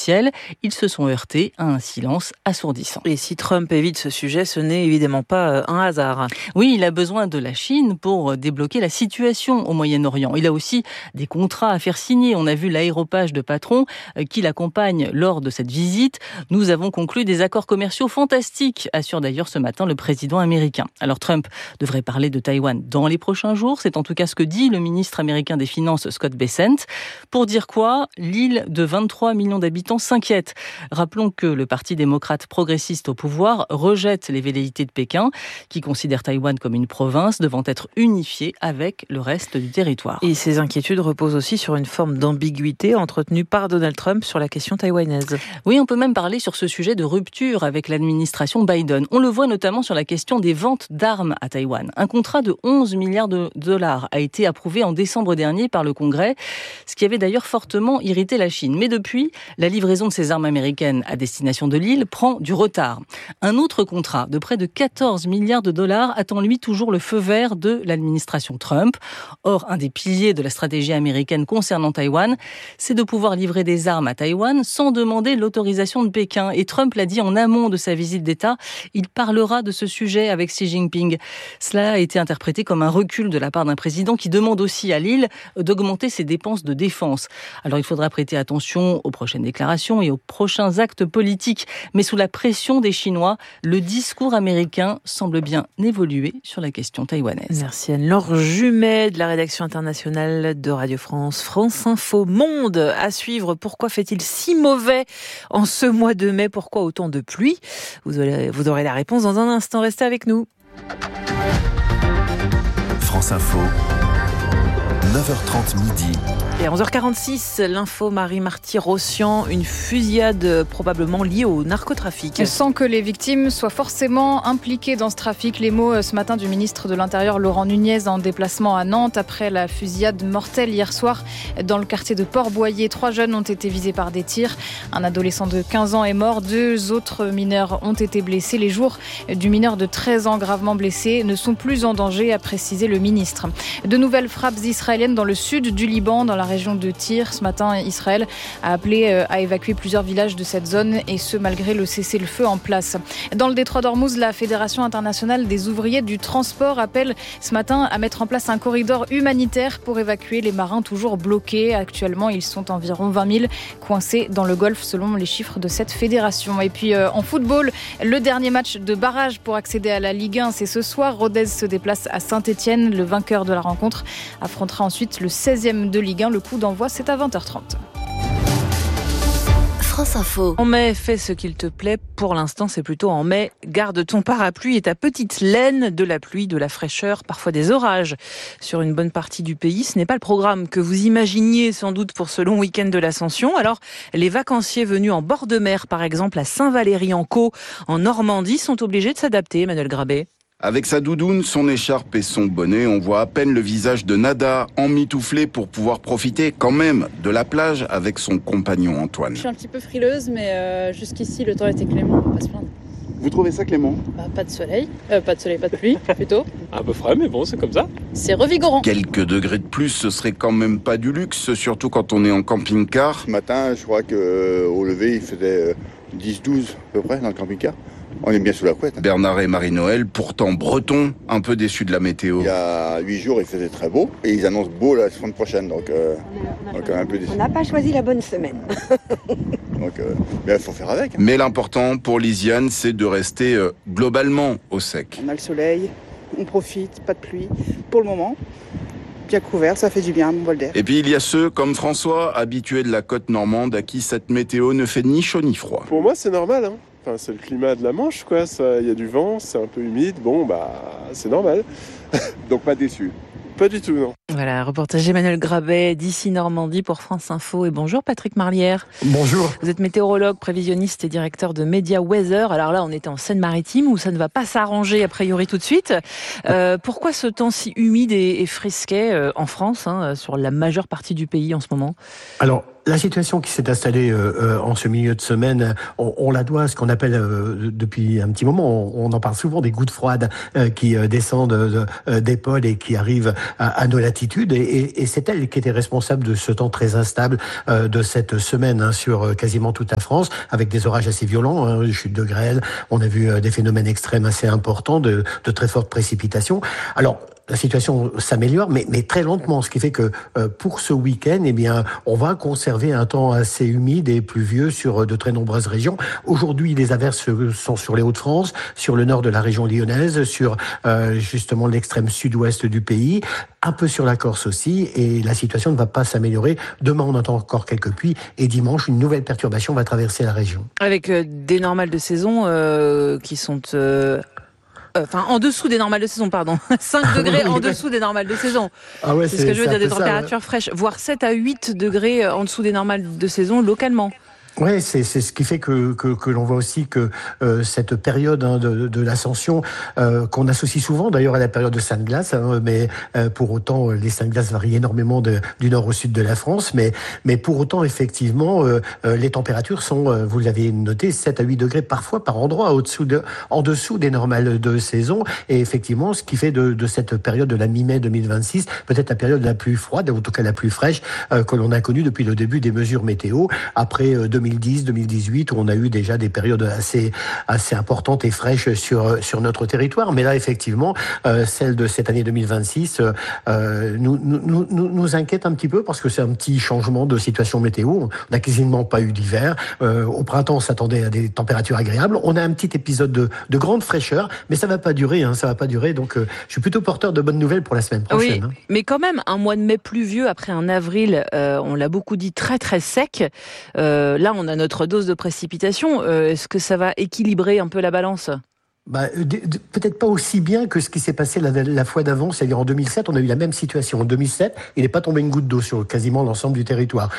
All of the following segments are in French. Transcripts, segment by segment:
officiels. Ils se sont heurtés à un silence assourdissant. Et si Trump évite ce sujet, ce n'est évidemment pas un hasard. Oui, il a besoin de la Chine pour débloquer la situation au Moyen-Orient. Il a aussi des contrats à faire signer. On a vu l'aéropage de patron qui l'accompagne lors de cette visite. Nous avons conclu des accords commerciaux fantastiques, assure d'ailleurs ce matin le président américain. Alors Trump devrait parler de Taïwan dans les prochains jours. C'est en tout cas ce que dit le ministre américain des Finances, Scott Bessent. Pour dire quoi, l'île de 23 millions d'habitants s'inquiète. Rappelons que le Parti démocrate progressiste au pouvoir rejette les velléités de Pékin, qui considère Taïwan comme une province devant être unifiée avec le reste du territoire. Et ces inquiétudes reposent aussi sur une forme d'ambiguïté entretenue par Donald Trump sur la question taïwanaise. Oui, on peut même parler sur ce sujet de rupture avec l'administration Biden. On le voit notamment sur la question des ventes d'armes à Taïwan. Un contrat de 11 milliards de dollars a été approuvé en décembre dernier par le Congrès, ce qui avait d'ailleurs fortement irrité la Chine. Mais depuis, la livraison de ces armes américaines à destination de l'île prend du retard. Un autre contrat de près de 14 milliards de dollars attend lui toujours le feu vert de l'administration Trump. Or, un des piliers de la stratégie américaine concernant Taïwan, c'est de pouvoir livrer des armes à Taïwan sans demander l'autorisation de Pékin. Et Trump l'a dit en amont de sa visite d'État, il parlera de ce sujet avec Xi Jinping. Cela a été interprété comme un recul de la part d'un président qui demande aussi à l'île d'augmenter ses dépenses de défense. Alors il faudra prêter attention aux prochaines déclarations et aux prochains actes politiques. Mais sous la pression des Chinois, le discours américain semble bien évoluer sur la question taïwanaise. Merci Anne-Laure Jumet de la rédaction internationale de Radio France. France Info Monde à suivre. Pourquoi fait-il si mauvais en ce mois de mai? Pourquoi autant de pluie? Vous aurez la réponse dans un instant. Restez avec nous. France Info, 9h30 midi. Et à 11h46, l'info Marie-Marty Rossian, une fusillade probablement liée au narcotrafic. Sans que les victimes soient forcément impliquées dans ce trafic. Les mots ce matin du ministre de l'Intérieur Laurent Nunez en déplacement à Nantes après la fusillade mortelle hier soir dans le quartier de Port-Boyer. 3 jeunes ont été visés par des tirs. Un adolescent de 15 ans est mort. 2 autres mineurs ont été blessés. Les jours du mineur de 13 ans gravement blessé ne sont plus en danger, a précisé le ministre. De nouvelles frappes israéliennes dans le sud du Liban, dans la région de Tyr. Ce matin, Israël a appelé à évacuer plusieurs villages de cette zone et ce malgré le cessez-le-feu en place. Dans le détroit d'Ormuz, la Fédération internationale des ouvriers du transport appelle ce matin à mettre en place un corridor humanitaire pour évacuer les marins toujours bloqués. Actuellement, ils sont environ 20 000 coincés dans le Golfe selon les chiffres de cette fédération. Et puis en football, le dernier match de barrage pour accéder à la Ligue 1, c'est ce soir. Rodez se déplace à Saint-Etienne. Le vainqueur de la rencontre affrontera ensuite le 16e de Ligue 1. Le coup d'envoi, c'est à 20h30. France Info. En mai, fais ce qu'il te plaît. Pour l'instant, c'est plutôt en mai. Garde ton parapluie et ta petite laine, de la pluie, de la fraîcheur, parfois des orages sur une bonne partie du pays. Ce n'est pas le programme que vous imaginiez sans doute pour ce long week-end de l'Ascension. Alors, les vacanciers venus en bord de mer, par exemple à Saint-Valery-en-Caux, en Normandie, sont obligés de s'adapter, Emmanuel Grabé. Avec sa doudoune, son écharpe et son bonnet, on voit à peine le visage de Nada, emmitouflé pour pouvoir profiter quand même de la plage avec son compagnon Antoine. Je suis un petit peu frileuse, mais jusqu'ici, le temps était clément, on va pas se plaindre. Vous trouvez ça clément ? Pas de soleil, pas de pluie, plutôt. Un peu frais, mais bon, c'est comme ça. C'est revigorant. Quelques degrés de plus, ce serait quand même pas du luxe, surtout quand on est en camping-car. Ce matin, je crois qu'au lever, il faisait 10-12 à peu près dans le camping-car. On est bien sous la couette. Bernard et Marie-Noël, pourtant bretons, un peu déçus de la météo. Il y a 8 jours, il faisait très beau. Et ils annoncent beau la semaine prochaine, donc un peu déçus. On n'a pas choisi la bonne semaine. Mais il faut faire avec. Mais l'important pour Lisiane, c'est de rester globalement au sec. On a le soleil, on profite, pas de pluie pour le moment. Bien couvert, ça fait du bien, mon bol d'air. Et puis il y a ceux comme François, habitués de la côte normande, à qui cette météo ne fait ni chaud ni froid. Pour moi, c'est normal, hein. Enfin, c'est le climat de la Manche, quoi. Il y a du vent, c'est un peu humide. Bon, c'est normal. Donc pas déçu. Pas du tout, non. Voilà, reportage Emmanuel Grabet d'ici Normandie pour France Info. Et bonjour Patrick Marlière. Bonjour. Vous êtes météorologue, prévisionniste et directeur de Media Weather. Alors là, on était en Seine-Maritime où ça ne va pas s'arranger a priori tout de suite. Pourquoi ce temps si humide et frisquet en France, sur la majeure partie du pays en ce moment ? Alors, La situation qui s'est installée en ce milieu de semaine, on la doit à ce qu'on appelle depuis un petit moment, on en parle souvent, des gouttes froides qui descendent des pôles et qui arrivent à nos latitudes. Et c'est elle qui était responsable de ce temps très instable de cette semaine sur quasiment toute la France, avec des orages assez violents, chutes de grêle. On a vu des phénomènes extrêmes assez importants, de très fortes précipitations. Alors, la situation s'améliore, mais très lentement, ce qui fait que pour ce week-end, eh bien, on va conserver un temps assez humide et pluvieux sur de très nombreuses régions. Aujourd'hui, les averses sont sur les Hauts-de-France, sur le nord de la région lyonnaise, sur justement l'extrême sud-ouest du pays, un peu sur la Corse aussi, et la situation ne va pas s'améliorer. Demain, on entend encore quelques pluies, et dimanche, une nouvelle perturbation va traverser la région. Avec des normales de saison qui sont... en dessous des normales de saison, pardon. 5 degrés en dessous des normales de saison. Ah ouais, c'est ce que je veux dire, des températures fraîches, voire 7 à 8 degrés en dessous des normales de saison localement. Ouais, c'est ce qui fait que l'on voit aussi que cette période de l'ascension qu'on associe souvent d'ailleurs à la période de Sainte-Glace, mais pour autant les Sainte-Glace varient énormément du nord au sud de la France, mais pour autant effectivement les températures sont, vous l'avez noté, 7 à 8 degrés parfois par endroit en dessous des normales de saison, et effectivement ce qui fait de cette période de la mi-mai 2026 peut-être la période la plus froide, en tout cas la plus fraîche que l'on a connue depuis le début des mesures météo, après 2010-2018, où on a eu déjà des périodes assez importantes et fraîches sur notre territoire. Mais là, effectivement, celle de cette année 2026 nous inquiète un petit peu parce que c'est un petit changement de situation météo. On n'a quasiment pas eu d'hiver. Au printemps, on s'attendait à des températures agréables. On a un petit épisode de grande fraîcheur, mais ça va pas durer. Ça va pas durer. Donc, je suis plutôt porteur de bonnes nouvelles pour la semaine prochaine. Oui, mais quand même, un mois de mai pluvieux après un avril, on l'a beaucoup dit, très très sec. Là, on a notre dose de précipitation. Est-ce que ça va équilibrer un peu la balance ? Peut-être pas aussi bien que ce qui s'est passé la fois d'avant, c'est-à-dire en 2007, on a eu la même situation. En 2007, il n'est pas tombé une goutte d'eau sur quasiment l'ensemble du territoire.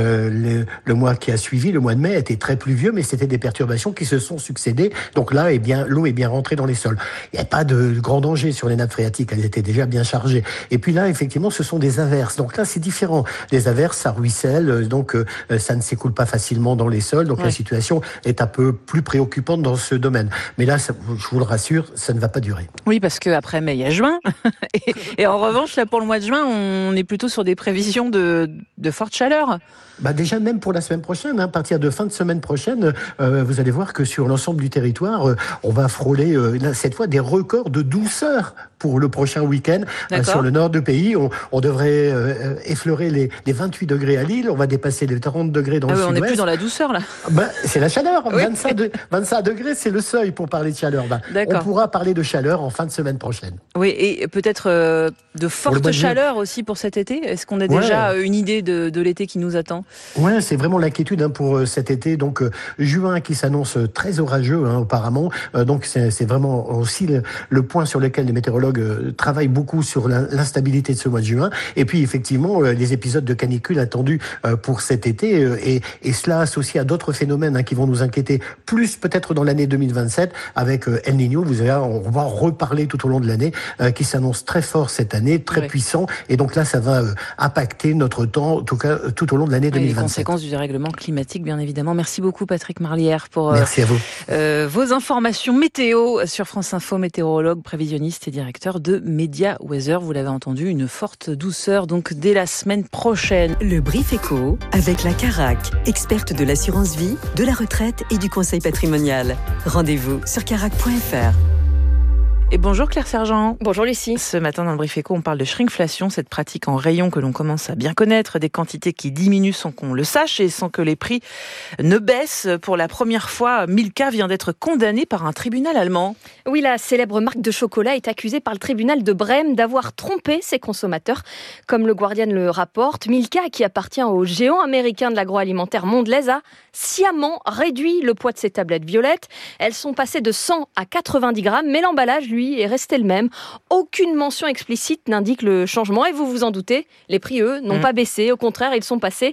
Le mois qui a suivi, le mois de mai, était très pluvieux, mais c'était des perturbations qui se sont succédées. Donc là, l'eau est bien rentrée dans les sols. Il n'y a pas de grand danger sur les nappes phréatiques, elles étaient déjà bien chargées. Et puis là, effectivement, ce sont des averses. Donc là, c'est différent. Les averses, ça ruisselle, donc ça ne s'écoule pas facilement dans les sols. Donc la situation est un peu plus préoccupante dans ce domaine. Mais là, je vous le rassure, ça ne va pas durer. Oui, parce qu'après mai, il y a juin. et en revanche, là, pour le mois de juin, on est plutôt sur des prévisions de forte chaleur. Déjà, même pour la semaine prochaine, à partir de fin de semaine prochaine, vous allez voir que sur l'ensemble du territoire, on va frôler cette fois des records de douceur pour le prochain week-end. Sur le nord du pays, on devrait effleurer les 28 degrés à Lille, on va dépasser les 30 degrés dans le sud-ouest. On n'est plus dans la douceur, là. C'est la chaleur. Oui. 25 degrés, c'est le seuil pour parler de chaleur. On pourra parler de chaleur en fin de semaine prochaine. Oui, et peut-être de forte chaleur aussi pour cet été. Est-ce qu'on a déjà une idée de l'été qui nous attend ? Ouais, c'est vraiment l'inquiétude pour cet été. Donc juin qui s'annonce très orageux apparemment. Donc c'est vraiment aussi le point sur lequel les météorologues travaillent beaucoup sur l'instabilité de ce mois de juin. Et puis effectivement les épisodes de canicule attendus pour cet été et cela associé à d'autres phénomènes qui vont nous inquiéter plus peut-être dans l'année 2027 avec El Niño. On va en reparler tout au long de l'année qui s'annonce très fort cette année, très puissant. Et donc là ça va impacter notre temps en tout cas tout au long de l'année 2027. Les conséquences du dérèglement climatique, bien évidemment. Merci beaucoup, Patrick Marlière, pour Merci à vous. Vos informations météo sur France Info, météorologue, prévisionniste et directeur de Media Weather. Vous l'avez entendu, une forte douceur, donc dès la semaine prochaine. Le Brief Éco avec la Carac, experte de l'assurance vie, de la retraite et du conseil patrimonial. Rendez-vous sur carac.fr. Et bonjour Claire Sergent. Bonjour Lucie. Ce matin dans le Brief Éco, on parle de shrinkflation, cette pratique en rayon que l'on commence à bien connaître, des quantités qui diminuent sans qu'on le sache et sans que les prix ne baissent. Pour la première fois, Milka vient d'être condamnée par un tribunal allemand. Oui, la célèbre marque de chocolat est accusée par le tribunal de Brême d'avoir trompé ses consommateurs. Comme le Guardian le rapporte, Milka, qui appartient au géant américain de l'agroalimentaire Mondelez, a sciemment réduit le poids de ses tablettes violettes. Elles sont passées de 100 à 90 grammes, mais l'emballage, lui, est resté le même. Aucune mention explicite n'indique le changement. Et vous vous en doutez, les prix, eux, n'ont pas baissé. Au contraire, ils sont passés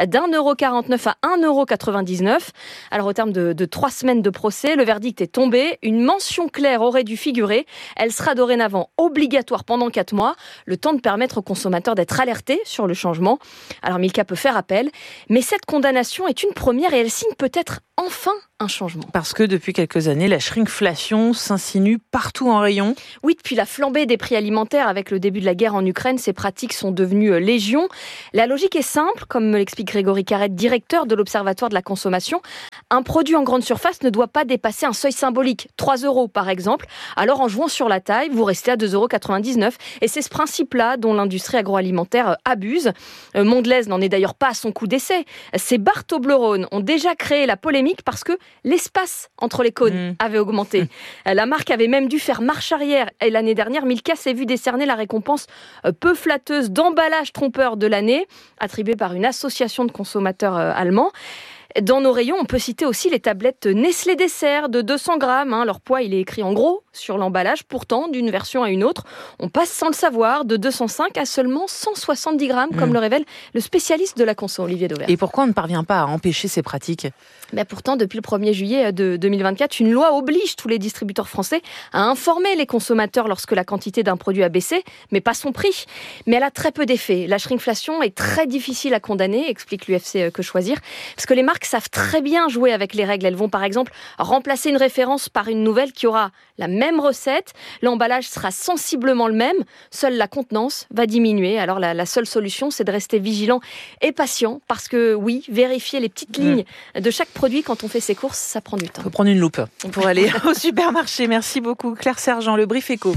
d'1,49 € à 1,99 €. Alors, au terme de 3 semaines de procès, le verdict est tombé. Une mention claire aurait dû figurer. Elle sera dorénavant obligatoire pendant 4 mois, le temps de permettre aux consommateurs d'être alertés sur le changement. Alors, Milka peut faire appel, mais cette condamnation est une première et elle signe peut-être enfin un changement. Parce que depuis quelques années, la shrinkflation s'insinue partout en rayon. Oui, depuis la flambée des prix alimentaires avec le début de la guerre en Ukraine, ces pratiques sont devenues légion. La logique est simple, comme me l'explique Grégory Carrette, directeur de l'Observatoire de la consommation. Un produit en grande surface ne doit pas dépasser un seuil symbolique, 3 € par exemple. Alors en jouant sur la taille, vous restez à 2,99 €. Et c'est ce principe-là dont l'industrie agroalimentaire abuse. Mondelez n'en est d'ailleurs pas à son coup d'essai. Ces barres Toblerone ont déjà créé la polémique parce que l'espace entre les cônes avait augmenté. La marque avait même dû faire marche arrière. Et l'année dernière, Milka s'est vu décerner la récompense peu flatteuse d'emballage trompeur de l'année, attribuée par une association de consommateurs allemands. Dans nos rayons, on peut citer aussi les tablettes Nestlé Dessert de 200 grammes. Leur poids, il est écrit en gros sur l'emballage. Pourtant, d'une version à une autre, on passe sans le savoir de 205 à seulement 170 grammes, comme le révèle le spécialiste de la conso, Olivier Dauvert. Et pourquoi on ne parvient pas à empêcher ces pratiques ? Pourtant, depuis le 1er juillet de 2024, une loi oblige tous les distributeurs français à informer les consommateurs lorsque la quantité d'un produit a baissé, mais pas son prix. Mais elle a très peu d'effet. La shrinkflation est très difficile à condamner, explique l'UFC Que Choisir, parce que les marques savent très bien jouer avec les règles. Elles vont par exemple remplacer une référence par une nouvelle qui aura la même recette. L'emballage sera sensiblement le même, seule la contenance va diminuer. Alors la seule solution, c'est de rester vigilant et patient, parce que oui, vérifier les petites lignes de chaque produit quand on fait ses courses, ça prend du temps. Il faut prendre une loupe pour aller au supermarché. Merci beaucoup Claire Sergent, le Brief Éco.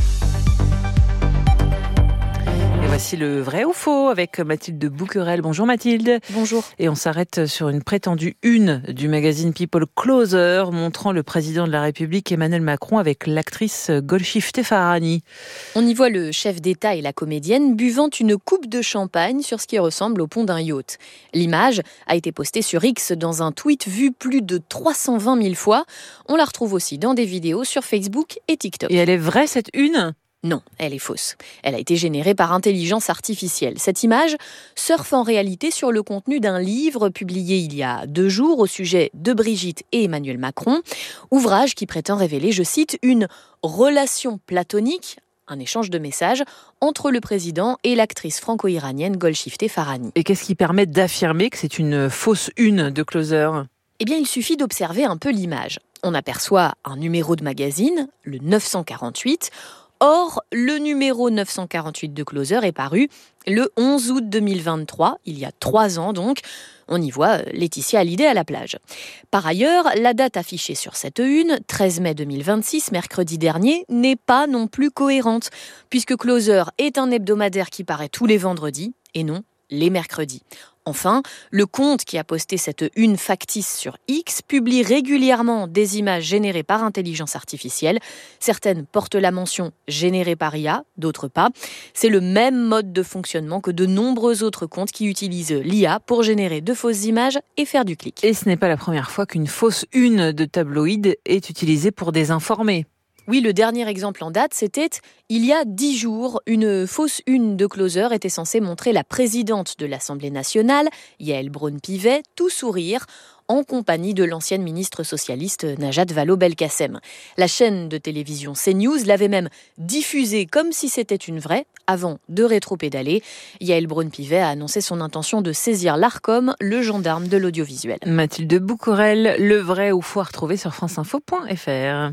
Voici le vrai ou faux avec Mathilde Bouquerel. Bonjour Mathilde. Bonjour. Et on s'arrête sur une prétendue une du magazine People Closer montrant le président de la République Emmanuel Macron avec l'actrice Golshifteh Farahani. On y voit le chef d'État et la comédienne buvant une coupe de champagne sur ce qui ressemble au pont d'un yacht. L'image a été postée sur X dans un tweet vu plus de 320 000 fois. On la retrouve aussi dans des vidéos sur Facebook et TikTok. Et elle est vraie cette une ? Non, elle est fausse. Elle a été générée par intelligence artificielle. Cette image surfe en réalité sur le contenu d'un livre publié il y a 2 jours au sujet de Brigitte et Emmanuel Macron. Ouvrage qui prétend révéler, je cite, une relation platonique, un échange de messages entre le président et l'actrice franco-iranienne Golshifteh Farahani. Et qu'est-ce qui permet d'affirmer que c'est une fausse une de Closer ? Eh bien, il suffit d'observer un peu l'image. On aperçoit un numéro de magazine, le 948. Or, le numéro 948 de Closer est paru le 11 août 2023, il y a 3 ans donc. On y voit Laetitia Hallyday à la plage. Par ailleurs, la date affichée sur cette une, 13 mai 2026, mercredi dernier, n'est pas non plus cohérente, puisque Closer est un hebdomadaire qui paraît tous les vendredis, et non les mercredis. Enfin, le compte qui a posté cette une factice sur X publie régulièrement des images générées par intelligence artificielle. Certaines portent la mention « générée par IA », d'autres pas. C'est le même mode de fonctionnement que de nombreux autres comptes qui utilisent l'IA pour générer de fausses images et faire du clic. Et ce n'est pas la première fois qu'une fausse une de tabloïd est utilisée pour désinformer. Oui, le dernier exemple en date, c'était il y a 10 jours. Une fausse une de Closer était censée montrer la présidente de l'Assemblée nationale, Yaël Braun-Pivet, tout sourire, en compagnie de l'ancienne ministre socialiste Najat Vallaud-Belkacem. La chaîne de télévision CNews l'avait même diffusée comme si c'était une vraie, avant de rétropédaler. Yaël Braun-Pivet a annoncé son intention de saisir l'Arcom, le gendarme de l'audiovisuel. Mathilde Bouquerel, le vrai ou faux à retrouver sur franceinfo.fr.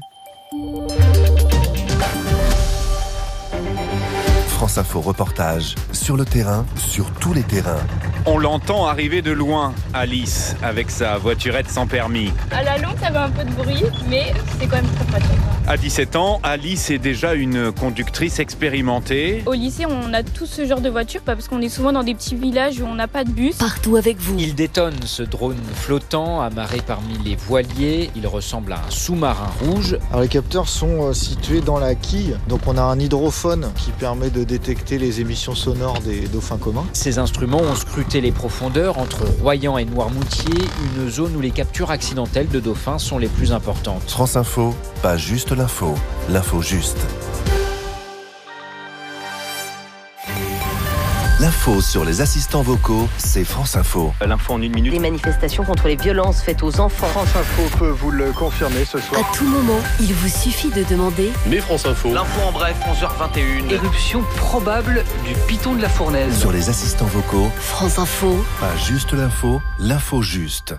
France Info reportage sur le terrain, sur tous les terrains. On l'entend arriver de loin, Alice, avec sa voiturette sans permis. À la longue, ça avait un peu de bruit, mais c'est quand même très pratique. À 17 ans, Alice est déjà une conductrice expérimentée. Au lycée, on a tout ce genre de voiture, parce qu'on est souvent dans des petits villages où on n'a pas de bus. Partout avec vous. Il détonne ce drone flottant, amarré parmi les voiliers. Il ressemble à un sous-marin rouge. Alors les capteurs sont situés dans la quille, donc on a un hydrophone qui permet de détecter détecter les émissions sonores des dauphins communs. Ces instruments ont scruté les profondeurs entre Royan et Noirmoutier, une zone où les captures accidentelles de dauphins sont les plus importantes. France Info, pas juste l'info, l'info juste. L'info sur les assistants vocaux, c'est France Info. L'info en 1 minute. Des manifestations contre les violences faites aux enfants. France Info peut vous le confirmer ce soir. À tout moment, il vous suffit de demander. Mais France Info. L'info en bref, 11h21. Éruption probable du piton de la Fournaise. Sur les assistants vocaux, France Info. Pas juste l'info, l'info juste.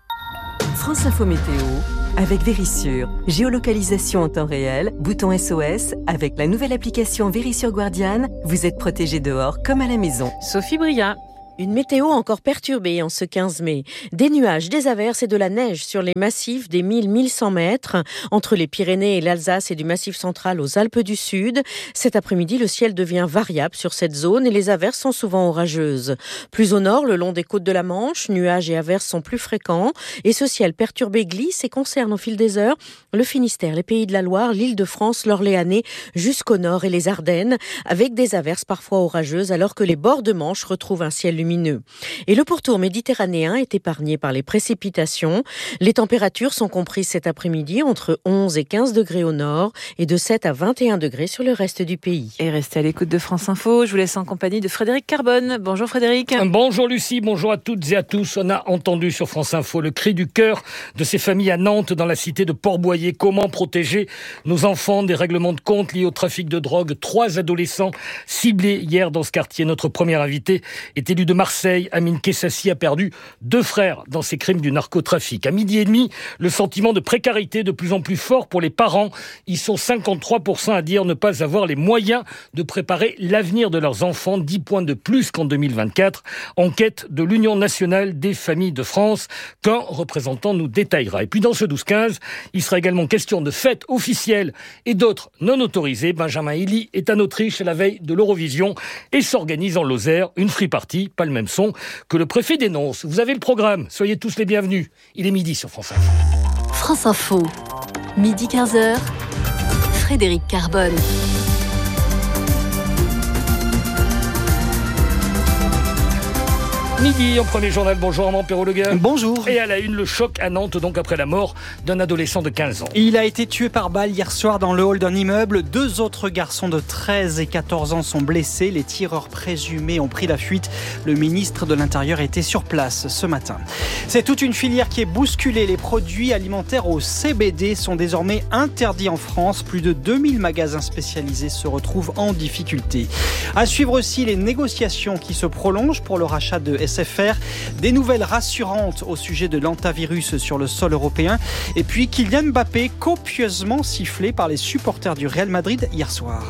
France Info Météo avec Vérissure. Géolocalisation en temps réel, bouton SOS. Avec la nouvelle application Vérissure Guardian, vous êtes protégé dehors comme à la maison. Sophie Bria. Une météo encore perturbée en ce 15 mai. Des nuages, des averses et de la neige sur les massifs des 1000-1100 mètres, entre les Pyrénées et l'Alsace et du Massif central aux Alpes du Sud. Cet après-midi, le ciel devient variable sur cette zone et les averses sont souvent orageuses. Plus au nord, le long des côtes de la Manche, nuages et averses sont plus fréquents et ce ciel perturbé glisse et concerne au fil des heures le Finistère, les Pays de la Loire, l'Île-de-France, l'Orléanais, jusqu'au nord et les Ardennes, avec des averses parfois orageuses alors que les bords de Manche retrouvent un ciel lumineux. Et le pourtour méditerranéen est épargné par les précipitations. Les températures sont comprises cet après-midi entre 11 et 15 degrés au nord et de 7 à 21 degrés sur le reste du pays. Et restez à l'écoute de France Info. Je vous laisse en compagnie de Frédéric Carbone. Bonjour Frédéric. Bonjour Lucie, bonjour à toutes et à tous. On a entendu sur France Info le cri du cœur de ces familles à Nantes, dans la cité de Port-Boyer. Comment protéger nos enfants des règlements de compte liés au trafic de drogue? 3 adolescents ciblés hier dans ce quartier. Notre premier invité est élu de Marseille. Amine Kessassi a perdu 2 frères dans ces crimes du narcotrafic. À 12h30, le sentiment de précarité de plus en plus fort pour les parents. Ils sont 53% à dire ne pas avoir les moyens de préparer l'avenir de leurs enfants. 10 points de plus qu'en 2024. Enquête de l'Union nationale des familles de France qu'un représentant nous détaillera. Et puis dans ce 12-15, il sera également question de fêtes officielles et d'autres non autorisées. Benjamin Elie est en Autriche à la veille de l'Eurovision et s'organise en Lozère une free party, pas le même son que le préfet dénonce. Vous avez le programme, soyez tous les bienvenus. Il est midi sur France Info. France Info, midi 15h, Frédéric Carbone. Midi, en premier journal, bonjour Armand Perrault-Leguin. Bonjour. Et à la une, le choc à Nantes, donc après la mort d'un adolescent de 15 ans. Il a été tué par balle hier soir dans le hall d'un immeuble. 2 autres garçons de 13 et 14 ans sont blessés. Les tireurs présumés ont pris la fuite. Le ministre de l'Intérieur était sur place ce matin. C'est toute une filière qui est bousculée. Les produits alimentaires au CBD sont désormais interdits en France. Plus de 2000 magasins spécialisés se retrouvent en difficulté. À suivre aussi les négociations qui se prolongent pour le rachat de SFR, des nouvelles rassurantes au sujet de l'antavirus sur le sol européen et puis Kylian Mbappé copieusement sifflé par les supporters du Real Madrid hier soir.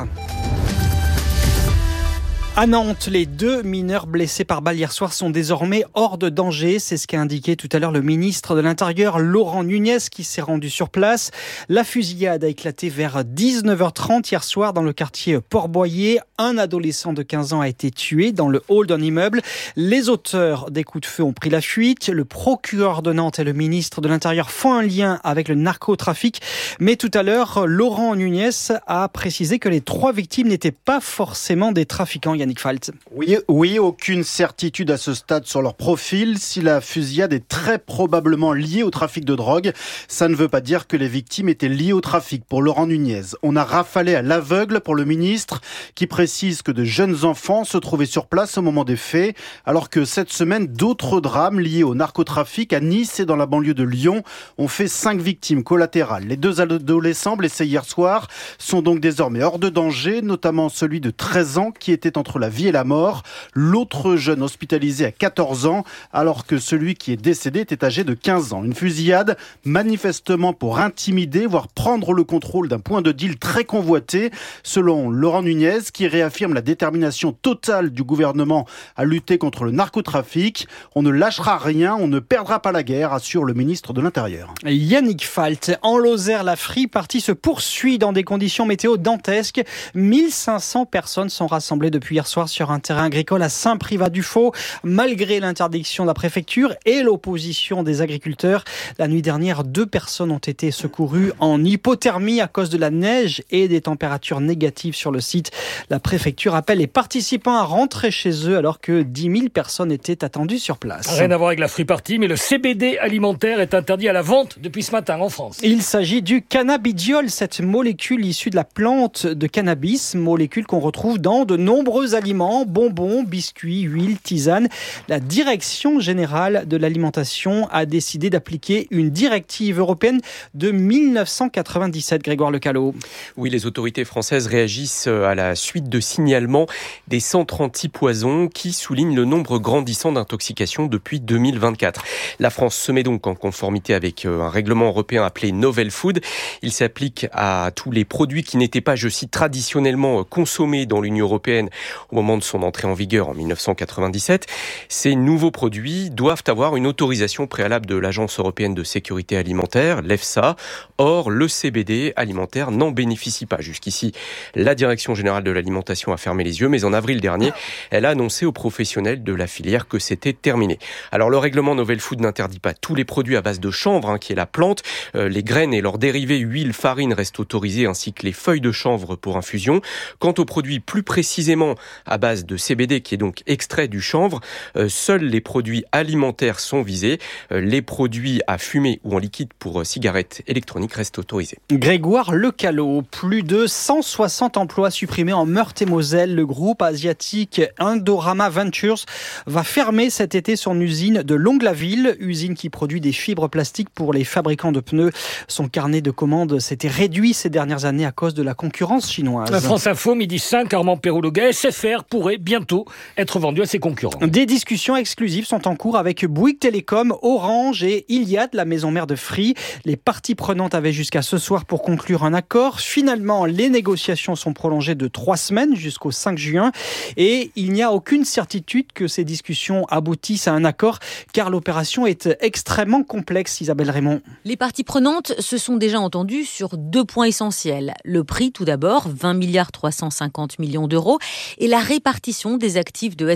À Nantes, les 2 mineurs blessés par balle hier soir sont désormais hors de danger. C'est ce qu'a indiqué tout à l'heure le ministre de l'Intérieur, Laurent Nunez, qui s'est rendu sur place. La fusillade a éclaté vers 19h30 hier soir dans le quartier Port-Boyer. Un adolescent de 15 ans a été tué dans le hall d'un immeuble. Les auteurs des coups de feu ont pris la fuite. Le procureur de Nantes et le ministre de l'Intérieur font un lien avec le narcotrafic. Mais tout à l'heure, Laurent Nunez a précisé que les 3 victimes n'étaient pas forcément des trafiquants. Oui, aucune certitude à ce stade sur leur profil. Si la fusillade est très probablement liée au trafic de drogue, ça ne veut pas dire que les victimes étaient liées au trafic. Pour Laurent Nunez, on a rafalé à l'aveugle pour le ministre qui précise que de jeunes enfants se trouvaient sur place au moment des faits, alors que cette semaine, d'autres drames liés au narcotrafic à Nice et dans la banlieue de Lyon ont fait 5 victimes collatérales. Les 2 adolescents blessés hier soir sont donc désormais hors de danger, notamment celui de 13 ans qui était entre la vie et la mort. L'autre jeune hospitalisé à 14 ans, alors que celui qui est décédé était âgé de 15 ans. Une fusillade manifestement pour intimider, voire prendre le contrôle d'un point de deal très convoité, selon Laurent Nunez, qui réaffirme la détermination totale du gouvernement à lutter contre le narcotrafic. On ne lâchera rien, on ne perdra pas la guerre, assure le ministre de l'Intérieur. Yannick Falt, en Lozère, la free party se poursuit dans des conditions météo dantesques. 1500 personnes sont rassemblées depuis hier hier soir sur un terrain agricole à Saint-Privat-du-Faux, malgré l'interdiction de la préfecture et l'opposition des agriculteurs. La nuit dernière, 2 personnes ont été secourues en hypothermie à cause de la neige et des températures négatives sur le site. La préfecture appelle les participants à rentrer chez eux alors que 10 000 personnes étaient attendues sur place. Rien à voir avec la free party, mais le CBD alimentaire est interdit à la vente depuis ce matin en France. Il s'agit du cannabidiol, cette molécule issue de la plante de cannabis, molécule qu'on retrouve dans de nombreux aliments, bonbons, biscuits, huiles, tisanes. La Direction générale de l'alimentation a décidé d'appliquer une directive européenne de 1997, Grégoire Lecallot. Oui, les autorités françaises réagissent à la suite de signalements des centres anti-poison qui soulignent le nombre grandissant d'intoxications depuis 2024. La France se met donc en conformité avec un règlement européen appelé Novel Food. Il s'applique à tous les produits qui n'étaient pas, je cite, traditionnellement consommés dans l'Union européenne au moment de son entrée en vigueur en 1997. Ces nouveaux produits doivent avoir une autorisation préalable de l'Agence européenne de sécurité alimentaire, l'EFSA. Or, le CBD alimentaire n'en bénéficie pas. Jusqu'ici, la Direction générale de l'alimentation a fermé les yeux, mais en avril dernier, elle a annoncé aux professionnels de la filière que c'était terminé. Alors, le règlement Novel Food n'interdit pas tous les produits à base de chanvre, qui est la plante. Les graines et leurs dérivés, huile, farine, restent autorisés, ainsi que les feuilles de chanvre pour infusion. Quant aux produits plus précisément à base de CBD, qui est donc extrait du chanvre, seuls les produits alimentaires sont visés. Les produits à fumer ou en liquide pour cigarettes électroniques restent autorisés. Grégoire Lecallot, plus de 160 emplois supprimés en Meurthe-et-Moselle. Le groupe asiatique Indorama Ventures va fermer cet été son usine de Longlaville, usine qui produit des fibres plastiques pour les fabricants de pneus. Son carnet de commandes s'était réduit ces dernières années à cause de la concurrence chinoise. France Info, midi 5, Armand Perrouloghet, SFR pourrait bientôt être vendu à ses concurrents. Des discussions exclusives sont en cours avec Bouygues Télécom, Orange et Iliad, la maison mère de Free. Les parties prenantes avaient jusqu'à ce soir pour conclure un accord. Finalement, les négociations sont prolongées de 3 semaines jusqu'au 5 juin. Et il n'y a aucune certitude que ces discussions aboutissent à un accord, car l'opération est extrêmement complexe, Isabelle Raymond. Les parties prenantes se sont déjà entendues sur 2 points essentiels. Le prix, tout d'abord, 20,350 milliards d'euros, et la répartition des actifs de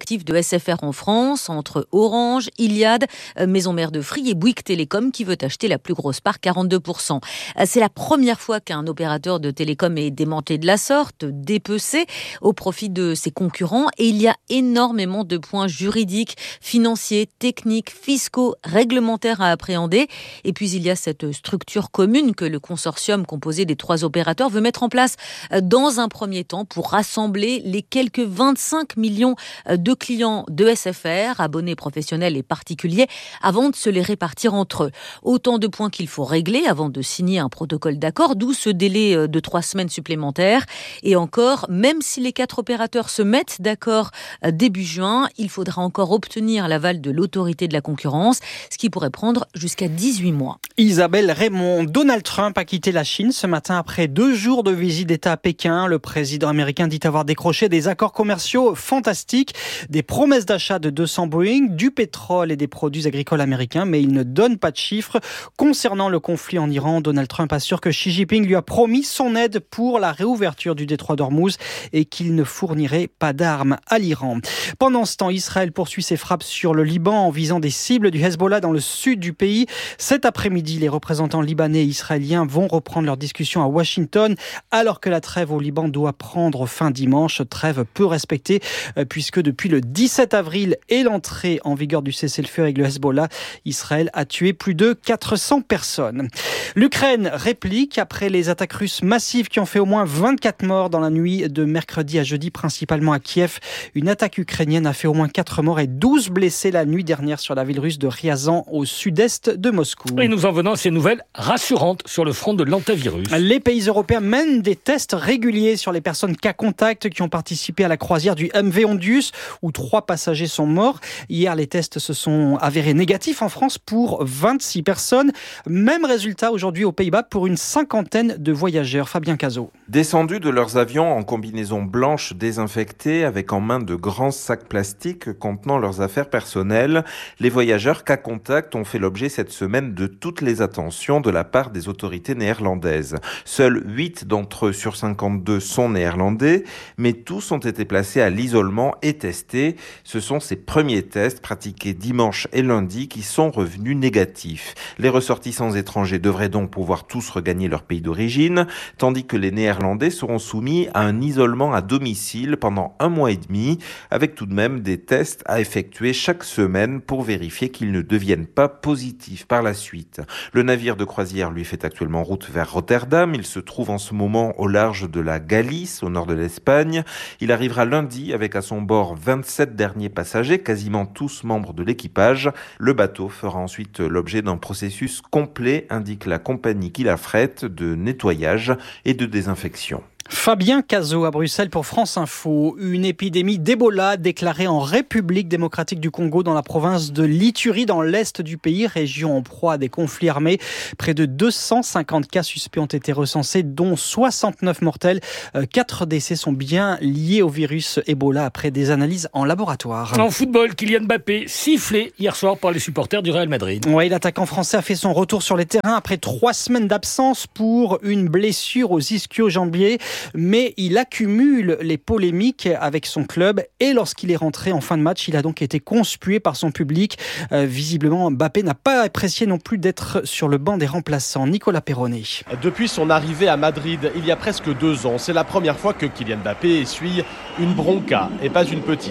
SFR en France entre Orange, Iliad, maison mère de Free et Bouygues Télécom qui veut acheter la plus grosse part, 42%. C'est la première fois qu'un opérateur de télécom est démantelé de la sorte, dépecé au profit de ses concurrents, et il y a énormément de points juridiques, financiers, techniques, fiscaux, réglementaires à appréhender. Et puis il y a cette structure commune que le consortium composé des 3 opérateurs veut mettre en place dans un premier temps pour rassembler les quelques 25 millions de clients de SFR, abonnés professionnels et particuliers, avant de se les répartir entre eux. Autant de points qu'il faut régler avant de signer un protocole d'accord, d'où ce délai de 3 semaines supplémentaires. Et encore, même si les 4 opérateurs se mettent d'accord début juin, il faudra encore obtenir l'aval de l'autorité de la concurrence, ce qui pourrait prendre jusqu'à 18 mois. Isabelle Raymond, Donald Trump a quitté la Chine ce matin après 2 jours de visite d'État à Pékin. Le président américain dit avoir décroché des accords commerciaux fantastiques, des promesses d'achat de 200 Boeing, du pétrole et des produits agricoles américains, mais il ne donne pas de chiffres. Concernant le conflit en Iran, Donald Trump assure que Xi Jinping lui a promis son aide pour la réouverture du détroit d'Ormuz et qu'il ne fournirait pas d'armes à l'Iran. Pendant ce temps, Israël poursuit ses frappes sur le Liban en visant des cibles du Hezbollah dans le sud du pays. Cet après-midi, les représentants libanais et israéliens vont reprendre leurs discussions à Washington alors que la trêve au Liban doit prendre fin dimanche. Trêve peu respectée puisque depuis le 17 avril et l'entrée en vigueur du cessez-le-feu avec le Hezbollah, Israël a tué plus de 400 personnes. L'Ukraine réplique après les attaques russes massives qui ont fait au moins 24 morts dans la nuit de mercredi à jeudi, principalement à Kiev. Une attaque ukrainienne a fait au moins 4 morts et 12 blessés la nuit dernière sur la ville russe de Ryazan, au sud-est de Moscou. Et nous en venons à ces nouvelles rassurantes sur le front de l'antivirus. Les pays européens mènent des tests réguliers sur les personnes cas contact qui ont participé à la croisière du MV Ondius, où 3 passagers sont morts. Hier, les tests se sont avérés négatifs en France pour 26 personnes. Même résultat aujourd'hui aux Pays-Bas pour une 50aine de voyageurs. Fabien Cazot. Descendus de leurs avions en combinaison blanche désinfectée avec en main de grands sacs plastiques contenant leurs affaires personnelles, les voyageurs cas contact ont fait l'objet cette semaine de toutes les attentions de la part des autorités néerlandaises. Seuls 8 d'entre eux sur 52 sont néerlandais, mais tous ont été placés à l'isolement et testés. Ce sont ces premiers tests pratiqués dimanche et lundi qui sont revenus négatifs. Les ressortissants étrangers devraient donc pouvoir tous regagner leur pays d'origine, tandis que les Néerlandais seront soumis à un isolement à domicile pendant 1 mois et demi, avec tout de même des tests à effectuer chaque semaine pour vérifier qu'ils ne deviennent pas positifs par la suite. Le navire de croisière lui fait actuellement route vers Rotterdam. Il se trouve en ce moment au large de la Galice, au nord de l'Espagne. Il arrivera lundi avec à son bord 27 derniers passagers, quasiment tous membres de l'équipage. Le bateau fera ensuite l'objet d'un processus complet, indique la compagnie qui l'affrète, de nettoyage et de désinfection. Fabien Cazot à Bruxelles pour France Info. Une épidémie d'Ebola déclarée en République démocratique du Congo dans la province de l'Ituri dans l'est du pays, région en proie à des conflits armés. Près de 250 cas suspects ont été recensés, dont 69 mortels. 4 décès sont bien liés au virus Ebola après des analyses en laboratoire. En football, Kylian Mbappé sifflé hier soir par les supporters du Real Madrid. Oui, l'attaquant français a fait son retour sur les terrains après 3 semaines d'absence pour une blessure aux ischio-jambiers. Mais il accumule les polémiques avec son club et lorsqu'il est rentré en fin de match, il a donc été conspué par son public. Visiblement, Mbappé n'a pas apprécié non plus d'être sur le banc des remplaçants. Nicolas Perronnet. Depuis son arrivée à Madrid, il y a presque 2 ans, c'est la première fois que Kylian Mbappé essuie une bronca et pas une petite.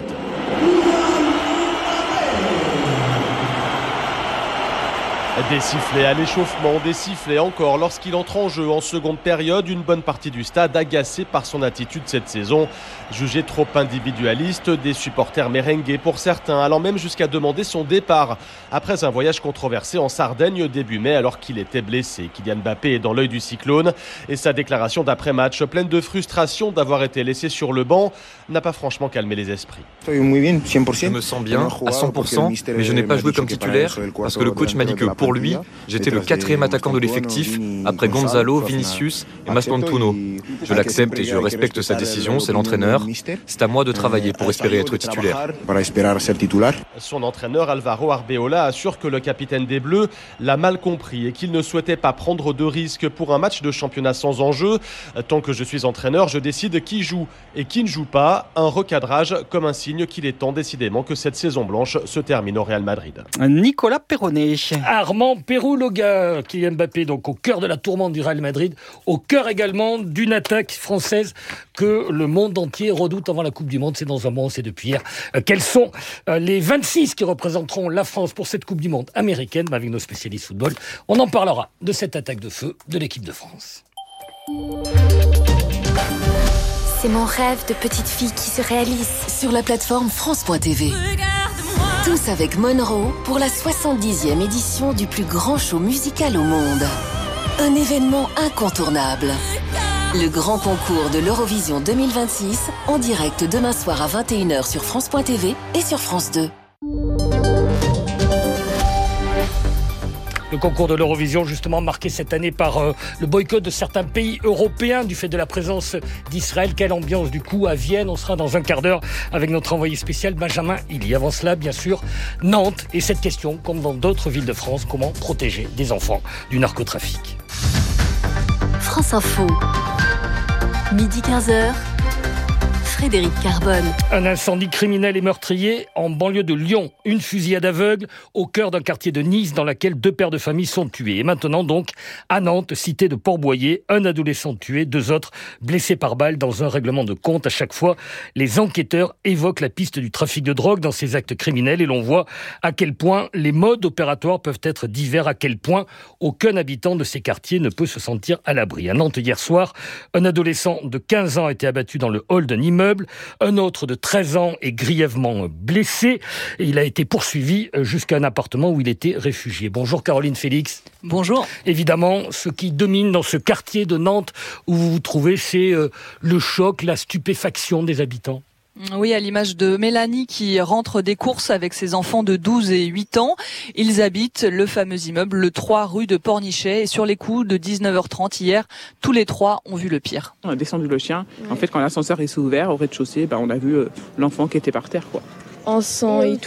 Des sifflets à l'échauffement, des sifflets encore lorsqu'il entre en jeu en seconde période. Une bonne partie du stade agacée par son attitude cette saison, jugée trop individualiste, des supporters merengués pour certains, allant même jusqu'à demander son départ après un voyage controversé en Sardaigne début mai alors qu'il était blessé. Kylian Mbappé est dans l'œil du cyclone et sa déclaration d'après-match pleine de frustration d'avoir été laissé sur le banc n'a pas franchement calmé les esprits. Je me sens bien à 100%, mais je n'ai pas joué comme titulaire parce que le coach m'a dit que pour lui, j'étais le 4e attaquant de l'effectif, après Gonzalo, Vinicius et Maspantuno. Je l'accepte et je respecte sa décision, c'est l'entraîneur. C'est à moi de travailler pour espérer être titulaire. Son entraîneur Alvaro Arbeola assure que le capitaine des Bleus l'a mal compris et qu'il ne souhaitait pas prendre de risques pour un match de championnat sans enjeu. Tant que je suis entraîneur, je décide qui joue et qui ne joue pas. Un recadrage comme un signe qu'il est temps décidément que cette saison blanche se termine au Real Madrid. Nicolas Perronnet. Armand Perrou-Loga, Kylian Mbappé, donc au cœur de la tourmente du Real Madrid, au cœur également d'une attaque française que le monde entier redoute avant la Coupe du Monde. C'est dans un mois, c'est depuis hier. Quels sont les 26 qui représenteront la France pour cette Coupe du Monde américaine? Avec nos spécialistes football, on en parlera de cette attaque de feu de l'équipe de France. C'est mon rêve de petite fille qui se réalise sur la plateforme France.tv. Tous avec Monroe pour la 70e édition du plus grand show musical au monde. Un événement incontournable. Le grand concours de l'Eurovision 2026 en direct demain soir à 21h sur France.tv et sur France 2. Le concours de l'Eurovision, justement, marqué cette année par le boycott de certains pays européens du fait de la présence d'Israël. Quelle ambiance, du coup, à Vienne. On sera dans un quart d'heure avec notre envoyé spécial, Benjamin Illy. Avant cela, bien sûr, Nantes. Et cette question, comme dans d'autres villes de France, comment protéger des enfants du narcotrafic? France Info. Midi 15h. Frédéric Carbone. Un incendie criminel et meurtrier en banlieue de Lyon. Une fusillade aveugle au cœur d'un quartier de Nice dans laquelle 2 pères de famille sont tués. Et maintenant donc, à Nantes, cité de Port-Boyer, un adolescent tué, 2 autres blessés par balle dans un règlement de compte. À chaque fois, les enquêteurs évoquent la piste du trafic de drogue dans ces actes criminels et l'on voit à quel point les modes opératoires peuvent être divers, à quel point aucun habitant de ces quartiers ne peut se sentir à l'abri. À Nantes, hier soir, un adolescent de 15 ans a été abattu dans le hall d'un immeuble. Un autre de 13 ans est grièvement blessé. Il a été poursuivi jusqu'à un appartement où il était réfugié. Bonjour Caroline Félix. Bonjour. Évidemment, ce qui domine dans ce quartier de Nantes où vous vous trouvez, c'est le choc, la stupéfaction des habitants. Oui, à l'image de Mélanie qui rentre des courses avec ses enfants de 12 et 8 ans. Ils habitent le fameux immeuble, le 3 rue de Pornichet. Et sur les coups de 19h30 hier, tous les 3 ont vu le pire. On a descendu le chien. En fait, quand l'ascenseur s'est ouvert au rez-de-chaussée, on a vu l'enfant qui était par terre, quoi. En sang et tout.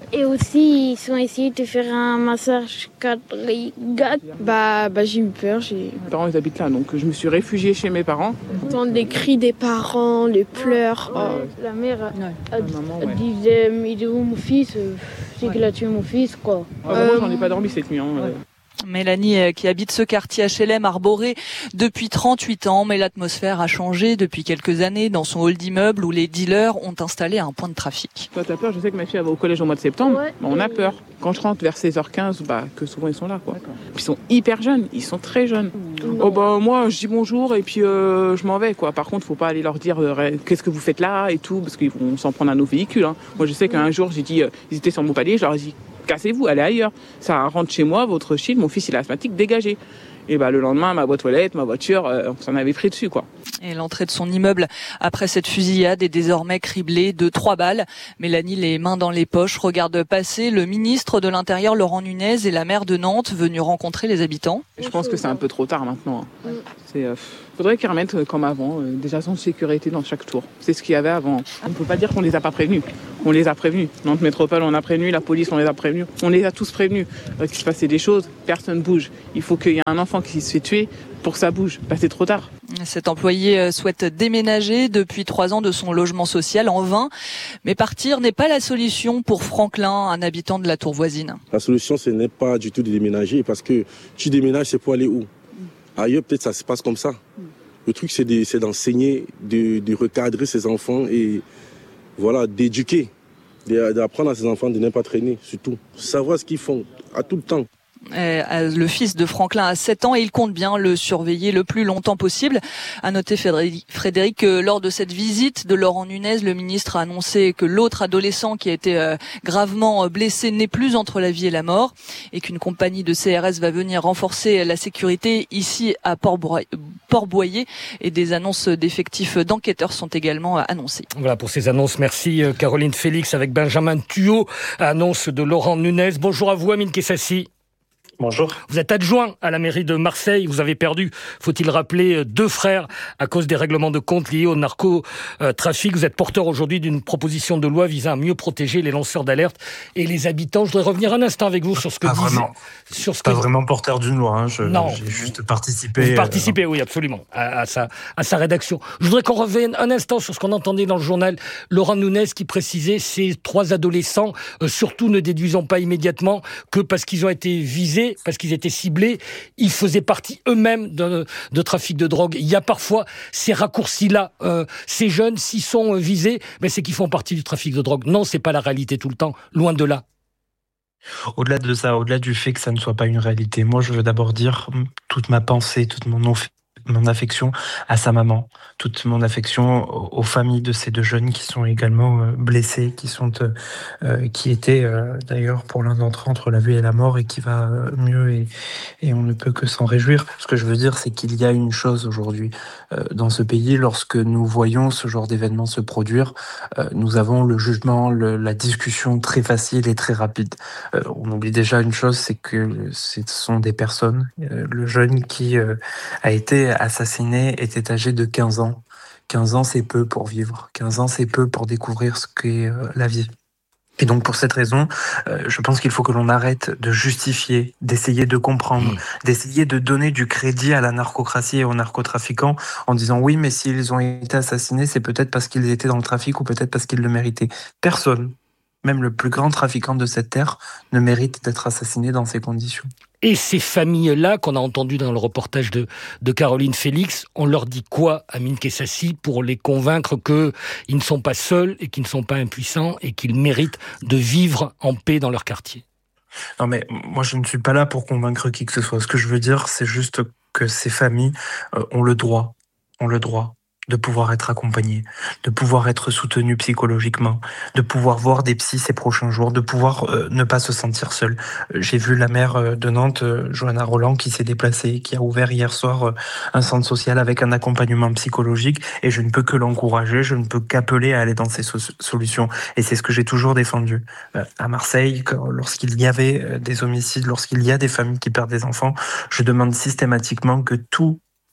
Et aussi, ils ont essayé de faire un massage cardiaque. J'ai eu peur. Mes parents, ils habitent là, donc je me suis réfugiée chez mes parents. J'entends les cris des parents, les pleurs. La mère, elle disait, mais il est où mon fils? C'est qu'il a tué mon fils, quoi. Moi, j'en ai pas dormi cette nuit. Mélanie, qui habite ce quartier HLM arboré depuis 38 ans, mais l'atmosphère a changé depuis quelques années dans son hall d'immeuble où les dealers ont installé un point de trafic. Toi, t'as peur? Je sais que ma fille va au collège au mois de septembre. Ouais. On a peur. Quand je rentre vers 16h15, que souvent ils sont là, quoi. Ils sont hyper jeunes, ils sont très jeunes. Moi, je dis bonjour et puis je m'en vais, quoi. Par contre, faut pas aller leur dire qu'est-ce que vous faites là et tout, parce qu'ils vont s'en prendre à nos véhicules. Hein. Moi, je sais qu'un jour, j'ai dit, ils étaient sur mon palier, je leur ai dit, cassez-vous, allez ailleurs. Ça rentre chez moi, votre chill, mon fils il est asthmatique, dégagez. Et le lendemain, ma boîte aux lettres, ma voiture, on s'en avait pris dessus, quoi. Et l'entrée de son immeuble après cette fusillade est désormais criblée de 3 balles. Mélanie, les mains dans les poches, regarde passer le ministre de l'Intérieur, Laurent Nunez, et la maire de Nantes venus rencontrer les habitants. Je pense que c'est un peu trop tard maintenant. Faudrait qu'ils remettent comme avant, des agents de sécurité dans chaque tour. C'est ce qu'il y avait avant. On ne peut pas dire qu'on les a pas prévenus. On les a prévenus. Nantes Métropole, on a prévenu. La police, on les a prévenus. On les a tous prévenus. Qu'il se passait des choses, personne bouge. Il faut qu'il y ait un enfant qui se fait tuer pour que ça bouge. C'est trop tard. Cet employé souhaite déménager depuis 3 ans de son logement social en vain. Mais partir n'est pas la solution pour Franklin, un habitant de la tour voisine. La solution, ce n'est pas du tout de déménager parce que tu déménages, c'est pour aller où? Ailleurs, peut-être ça se passe comme ça. Le truc, c'est d'enseigner, de recadrer ses enfants et d'éduquer, d'apprendre à ses enfants de ne pas traîner, surtout. Savoir ce qu'ils font à tout le temps. Le fils de Franklin a 7 ans et il compte bien le surveiller le plus longtemps possible. À noter, Frédéric, que lors de cette visite de Laurent Nunez, le ministre a annoncé que l'autre adolescent qui a été gravement blessé n'est plus entre la vie et la mort et qu'une compagnie de CRS va venir renforcer la sécurité ici à Port-Boyer et des annonces d'effectifs d'enquêteurs sont également annoncées. Voilà pour ces annonces. Merci Caroline Félix avec Benjamin Thuot. Annonce de Laurent Nunez. Bonjour à vous, Amine Kessassi. Bonjour. Vous êtes adjoint à la mairie de Marseille. Vous avez perdu, faut-il rappeler, 2 frères à cause des règlements de compte liés au narcotrafic. Vous êtes porteur aujourd'hui d'une proposition de loi visant à mieux protéger les lanceurs d'alerte et les habitants. Je voudrais revenir un instant avec vous sur ce que disait... Pas vraiment porteur d'une loi. Non. J'ai juste participé. Vous participez, oui, absolument, à sa rédaction. Je voudrais qu'on revienne un instant sur ce qu'on entendait dans le journal. Laurent Nunez qui précisait ces 3 adolescents, surtout ne déduisons pas immédiatement que parce qu'ils ont été visés, parce qu'ils étaient ciblés, ils faisaient partie eux-mêmes de trafic de drogue. Il y a parfois ces raccourcis-là. Ces jeunes, s'ils sont visés, c'est qu'ils font partie du trafic de drogue. Non, c'est pas la réalité tout le temps, loin de là. Au-delà de ça, au-delà du fait que ça ne soit pas une réalité, moi je veux d'abord dire toute ma pensée, toute mon affection à sa maman, toute mon affection aux familles de ces 2 jeunes qui sont également blessés, qui étaient d'ailleurs pour l'un d'entre eux entre la vie et la mort et qui va mieux et on ne peut que s'en réjouir. Ce que je veux dire, c'est qu'il y a une chose aujourd'hui dans ce pays, lorsque nous voyons ce genre d'événements se produire, nous avons le jugement, la discussion très facile et très rapide. On oublie déjà une chose, c'est que ce sont des personnes. Le jeune qui a été assassiné était âgé de 15 ans. 15 ans, c'est peu pour vivre. 15 ans, c'est peu pour découvrir ce qu'est la vie. Et donc, pour cette raison, je pense qu'il faut que l'on arrête de justifier, d'essayer de comprendre, d'essayer de donner du crédit à la narcocratie et aux narcotrafiquants en disant oui, mais s'ils ont été assassinés, c'est peut-être parce qu'ils étaient dans le trafic ou peut-être parce qu'ils le méritaient. Personne, même le plus grand trafiquant de cette terre, ne mérite d'être assassiné dans ces conditions. Et ces familles-là, qu'on a entendues dans le reportage de Caroline Félix, on leur dit quoi, Amine Kessassi, pour les convaincre qu'ils ne sont pas seuls et qu'ils ne sont pas impuissants et qu'ils méritent de vivre en paix dans leur quartier? Non mais moi je ne suis pas là pour convaincre qui que ce soit. Ce que je veux dire, c'est juste que ces familles ont le droit de pouvoir être accompagnées, de pouvoir être soutenues psychologiquement, de pouvoir voir des psys ces prochains jours, de pouvoir ne pas se sentir seule. J'ai vu la maire de Nantes, Johanna Roland, qui s'est déplacée, qui a ouvert hier soir un centre social avec un accompagnement psychologique et je ne peux que l'encourager, je ne peux qu'appeler à aller dans ces solutions. Et c'est ce que j'ai toujours défendu. À Marseille, lorsqu'il y avait des homicides, lorsqu'il y a des familles qui perdent des enfants, je demande systématiquement que tout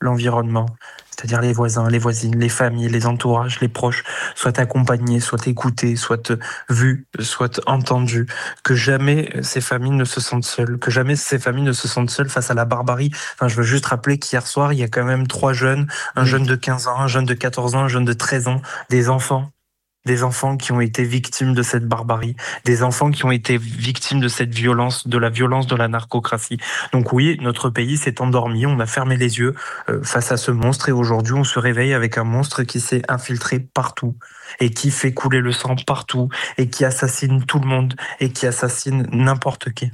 l'environnement, c'est-à-dire les voisins, les voisines, les familles, les entourages, les proches, soient accompagnés, soient écoutés, soient vus, soient entendus, que jamais ces familles ne se sentent seules, face à la barbarie. Enfin, je veux juste rappeler qu'hier soir, il y a quand même 3 jeunes, un jeune de 15 ans, un jeune de 14 ans, un jeune de 13 ans, des enfants qui ont été victimes de cette barbarie, des enfants qui ont été victimes de cette violence, de la violence de la narcocratie. Donc oui, notre pays s'est endormi, on a fermé les yeux face à ce monstre et aujourd'hui on se réveille avec un monstre qui s'est infiltré partout et qui fait couler le sang partout et qui assassine tout le monde et qui assassine n'importe qui.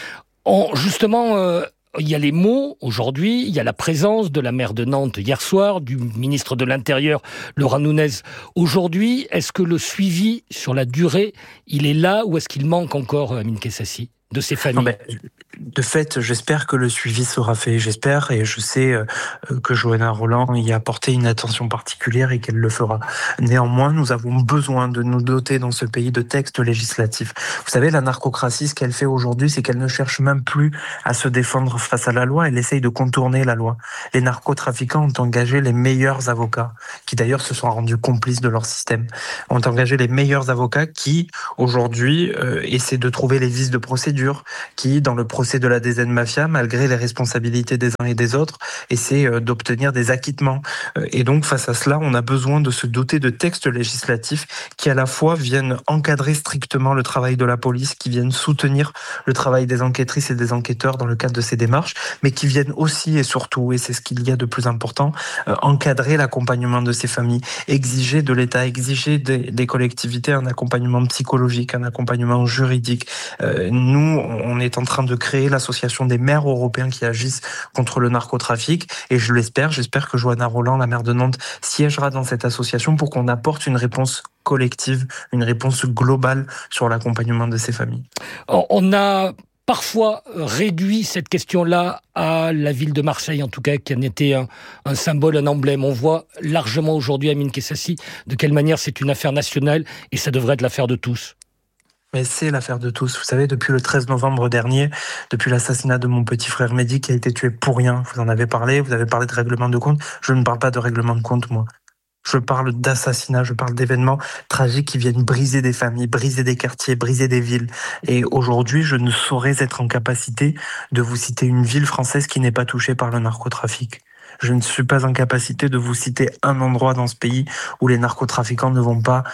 Il y a les mots aujourd'hui, il y a la présence de la maire de Nantes hier soir, du ministre de l'Intérieur, Laurent Nunez. Aujourd'hui, est-ce que le suivi sur la durée, il est là ou est-ce qu'il manque encore, Amine Kessassi, de ces familles ? De fait, j'espère que le suivi sera fait. J'espère et je sais que Johanna Rolland y a apporté une attention particulière et qu'elle le fera. Néanmoins, nous avons besoin de nous doter dans ce pays de textes législatifs. Vous savez, la narcocratie, ce qu'elle fait aujourd'hui, c'est qu'elle ne cherche même plus à se défendre face à la loi. Elle essaye de contourner la loi. Les narcotrafiquants ont engagé les meilleurs avocats, qui d'ailleurs se sont rendus complices de leur système, ont engagé les meilleurs avocats qui, aujourd'hui, essaient de trouver les vices de procédure, qui, dans le procès de la DZ Mafia, malgré les responsabilités des uns et des autres, essaie d'obtenir des acquittements. Et donc, face à cela, on a besoin de se doter de textes législatifs qui, à la fois, viennent encadrer strictement le travail de la police, qui viennent soutenir le travail des enquêtrices et des enquêteurs dans le cadre de ces démarches, mais qui viennent aussi et surtout, et c'est ce qu'il y a de plus important, encadrer l'accompagnement de ces familles, exiger de l'État, exiger des collectivités un accompagnement psychologique, un accompagnement juridique. Nous, on est en train de créer l'association des maires européens qui agissent contre le narcotrafic et j'espère que Johanna Rolland, la maire de Nantes, siégera dans cette association pour qu'on apporte une réponse collective, une réponse globale sur l'accompagnement de ces familles. On a parfois réduit cette question-là à la ville de Marseille, en tout cas, qui en était un symbole, un emblème. On voit largement aujourd'hui, Amine Kessassi, de quelle manière c'est une affaire nationale et ça devrait être l'affaire de tous. Mais c'est l'affaire de tous. Vous savez, depuis le 13 novembre dernier, depuis l'assassinat de mon petit frère Mehdi qui a été tué pour rien, vous en avez parlé, vous avez parlé de règlement de compte. Je ne parle pas de règlement de compte, moi. Je parle d'assassinat, je parle d'événements tragiques qui viennent briser des familles, briser des quartiers, briser des villes. Et aujourd'hui, je ne saurais être en capacité de vous citer une ville française qui n'est pas touchée par le narcotrafic. Je ne suis pas en capacité de vous citer un endroit dans ce pays où les narcotrafiquants ne vont pas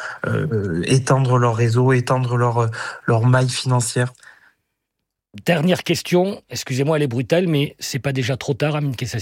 étendre leur réseau, étendre leur maille financière. Dernière question, excusez-moi, elle est brutale, mais c'est pas déjà trop tard, Amine Kessassi ?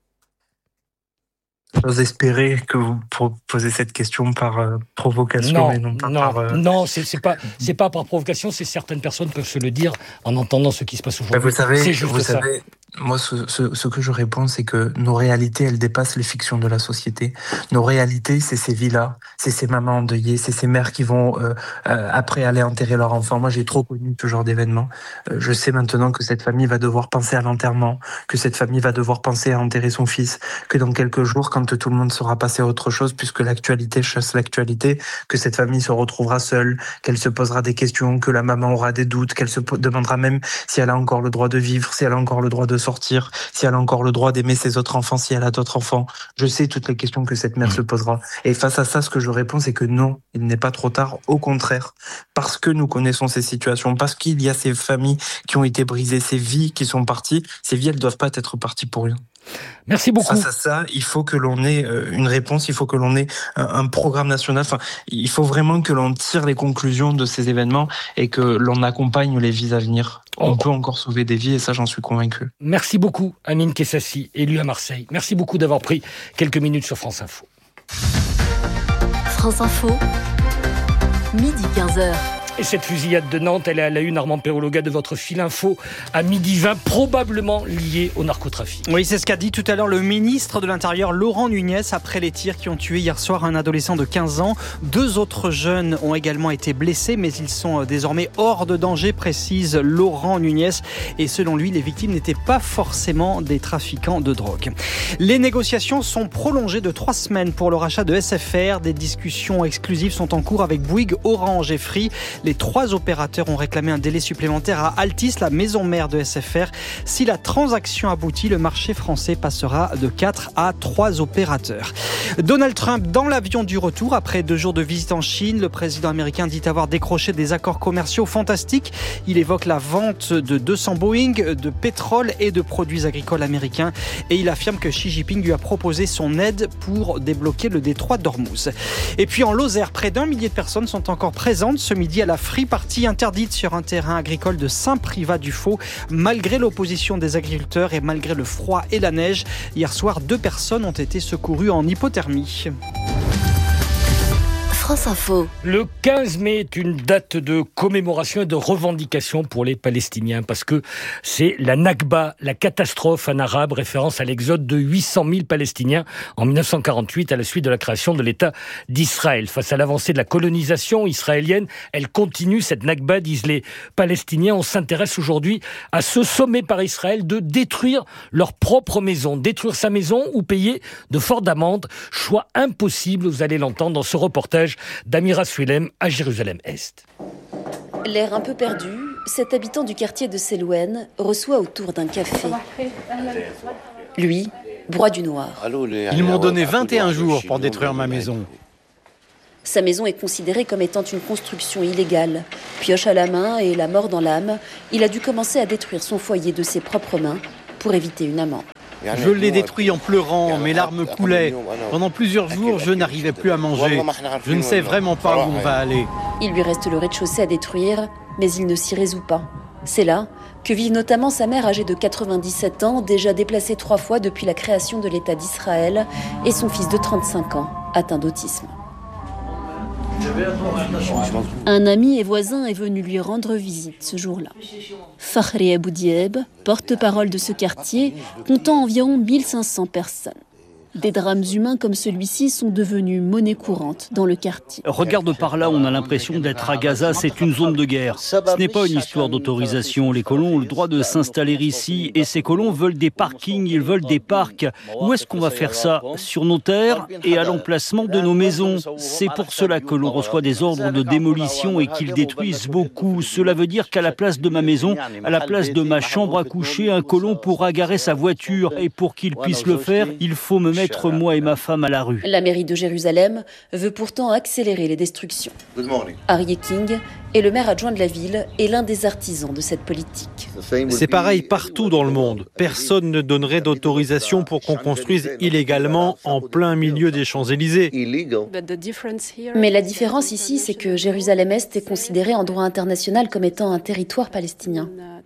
J'ose espérer que vous posez cette question par provocation et non pas par... Non, c'est pas par provocation, c'est certaines personnes peuvent se le dire en entendant ce qui se passe aujourd'hui. Vous savez, moi, ce que je réponds, c'est que nos réalités, elles dépassent les fictions de la société. Nos réalités, c'est ces vies-là, c'est ces mamans endeuillées, c'est ces mères qui vont après aller enterrer leur enfant. Moi, j'ai trop connu ce genre d'événement. Je sais maintenant que cette famille va devoir penser à l'enterrement, que cette famille va devoir penser à enterrer son fils, que dans quelques jours, quand tout le monde sera passé à autre chose, puisque l'actualité chasse l'actualité, que cette famille se retrouvera seule, qu'elle se posera des questions, que la maman aura des doutes, qu'elle se demandera même si elle a encore le droit de vivre, si elle a encore le droit de sortir, si elle a encore le droit d'aimer ses autres enfants, si elle a d'autres enfants. Je sais toutes les questions que cette mère se posera. Et face à ça, ce que je réponds, c'est que non, il n'est pas trop tard. Au contraire, parce que nous connaissons ces situations, parce qu'il y a ces familles qui ont été brisées, ces vies qui sont parties, ces vies, elles ne doivent pas être parties pour rien. Merci beaucoup. Face à ça, il faut que l'on ait une réponse, il faut que l'on ait un programme national. Enfin, il faut vraiment que l'on tire les conclusions de ces événements et que l'on accompagne les vies à venir. On peut encore sauver des vies et ça, j'en suis convaincu. Merci beaucoup, Amine Kessassi, élu à Marseille. Merci beaucoup d'avoir pris quelques minutes sur France Info. France Info, midi 15h. Et cette fusillade de Nantes, elle est à la une, Armand Perologa, de votre fil info à 12h20, probablement liée au narcotrafic. Oui, c'est ce qu'a dit tout à l'heure le ministre de l'Intérieur, Laurent Nunez, après les tirs qui ont tué hier soir un adolescent de 15 ans. 2 autres jeunes ont également été blessés, mais ils sont désormais hors de danger, précise Laurent Nunez. Et selon lui, les victimes n'étaient pas forcément des trafiquants de drogue. Les négociations sont prolongées de 3 semaines pour le rachat de SFR. Des discussions exclusives sont en cours avec Bouygues, Orange et Free. Les 3 opérateurs ont réclamé un délai supplémentaire à Altice, la maison mère de SFR. Si la transaction aboutit, le marché français passera de 4 à 3 opérateurs. Donald Trump dans l'avion du retour. Après 2 jours de visite en Chine, le président américain dit avoir décroché des accords commerciaux fantastiques. Il évoque la vente de 200 Boeing, de pétrole et de produits agricoles américains. Et il affirme que Xi Jinping lui a proposé son aide pour débloquer le détroit d'Ormuz. Et puis en Lozère, près d'1 millier de personnes sont encore présentes ce midi à la free party interdite sur un terrain agricole de Saint-Privat-du-Faux, malgré l'opposition des agriculteurs et malgré le froid et la neige. Hier soir, 2 personnes ont été secourues en hypothermie. France Info. Le 15 mai est une date de commémoration et de revendication pour les Palestiniens parce que c'est la Nakba, la catastrophe en arabe, référence à l'exode de 800 000 Palestiniens en 1948 à la suite de la création de l'État d'Israël. Face à l'avancée de la colonisation israélienne, elle continue, cette Nakba, disent les Palestiniens. On s'intéresse aujourd'hui à ce sommet par Israël de détruire leur propre maison, détruire sa maison ou payer de fortes amendes. Choix impossible, vous allez l'entendre dans ce reportage d'Amira Souilem à Jérusalem-Est. L'air un peu perdu, cet habitant du quartier de Selouen reçoit autour d'un café. Lui, broie du noir. Ils m'ont donné 21 jours pour détruire ma maison. Sa maison est considérée comme étant une construction illégale. Pioche à la main et la mort dans l'âme, il a dû commencer à détruire son foyer de ses propres mains pour éviter une amende. Je l'ai détruit en pleurant, mes larmes coulaient. Pendant plusieurs jours, je n'arrivais plus à manger. Je ne sais vraiment pas où on va aller. Il lui reste le rez-de-chaussée à détruire, mais il ne s'y résout pas. C'est là que vivent notamment sa mère âgée de 97 ans, déjà déplacée 3 fois depuis la création de l'État d'Israël, et son fils de 35 ans, atteint d'autisme. Un ami et voisin est venu lui rendre visite ce jour-là. Fakhri Aboudieb, porte-parole de ce quartier, comptant environ 1500 personnes. Des drames humains comme celui-ci sont devenus monnaie courante dans le quartier. Regarde par là, on a l'impression d'être à Gaza, c'est une zone de guerre. Ce n'est pas une histoire d'autorisation. Les colons ont le droit de s'installer ici et ces colons veulent des parkings, ils veulent des parcs. Où est-ce qu'on va faire ça ? Sur nos terres et à l'emplacement de nos maisons. C'est pour cela que l'on reçoit des ordres de démolition et qu'ils détruisent beaucoup. Cela veut dire qu'à la place de ma maison, à la place de ma chambre à coucher, un colon pourra garer sa voiture. Et pour qu'il puisse le faire, il faut me mettre moi et ma femme à la rue. La mairie de Jérusalem veut pourtant accélérer les destructions. Aryeh King est le maire adjoint de la ville et l'un des artisans de cette politique. C'est pareil partout dans le monde. Personne ne donnerait d'autorisation pour qu'on construise illégalement en plein milieu des Champs-Élysées. Mais la différence ici, c'est que Jérusalem-Est est considéré en droit international comme étant un territoire palestinien.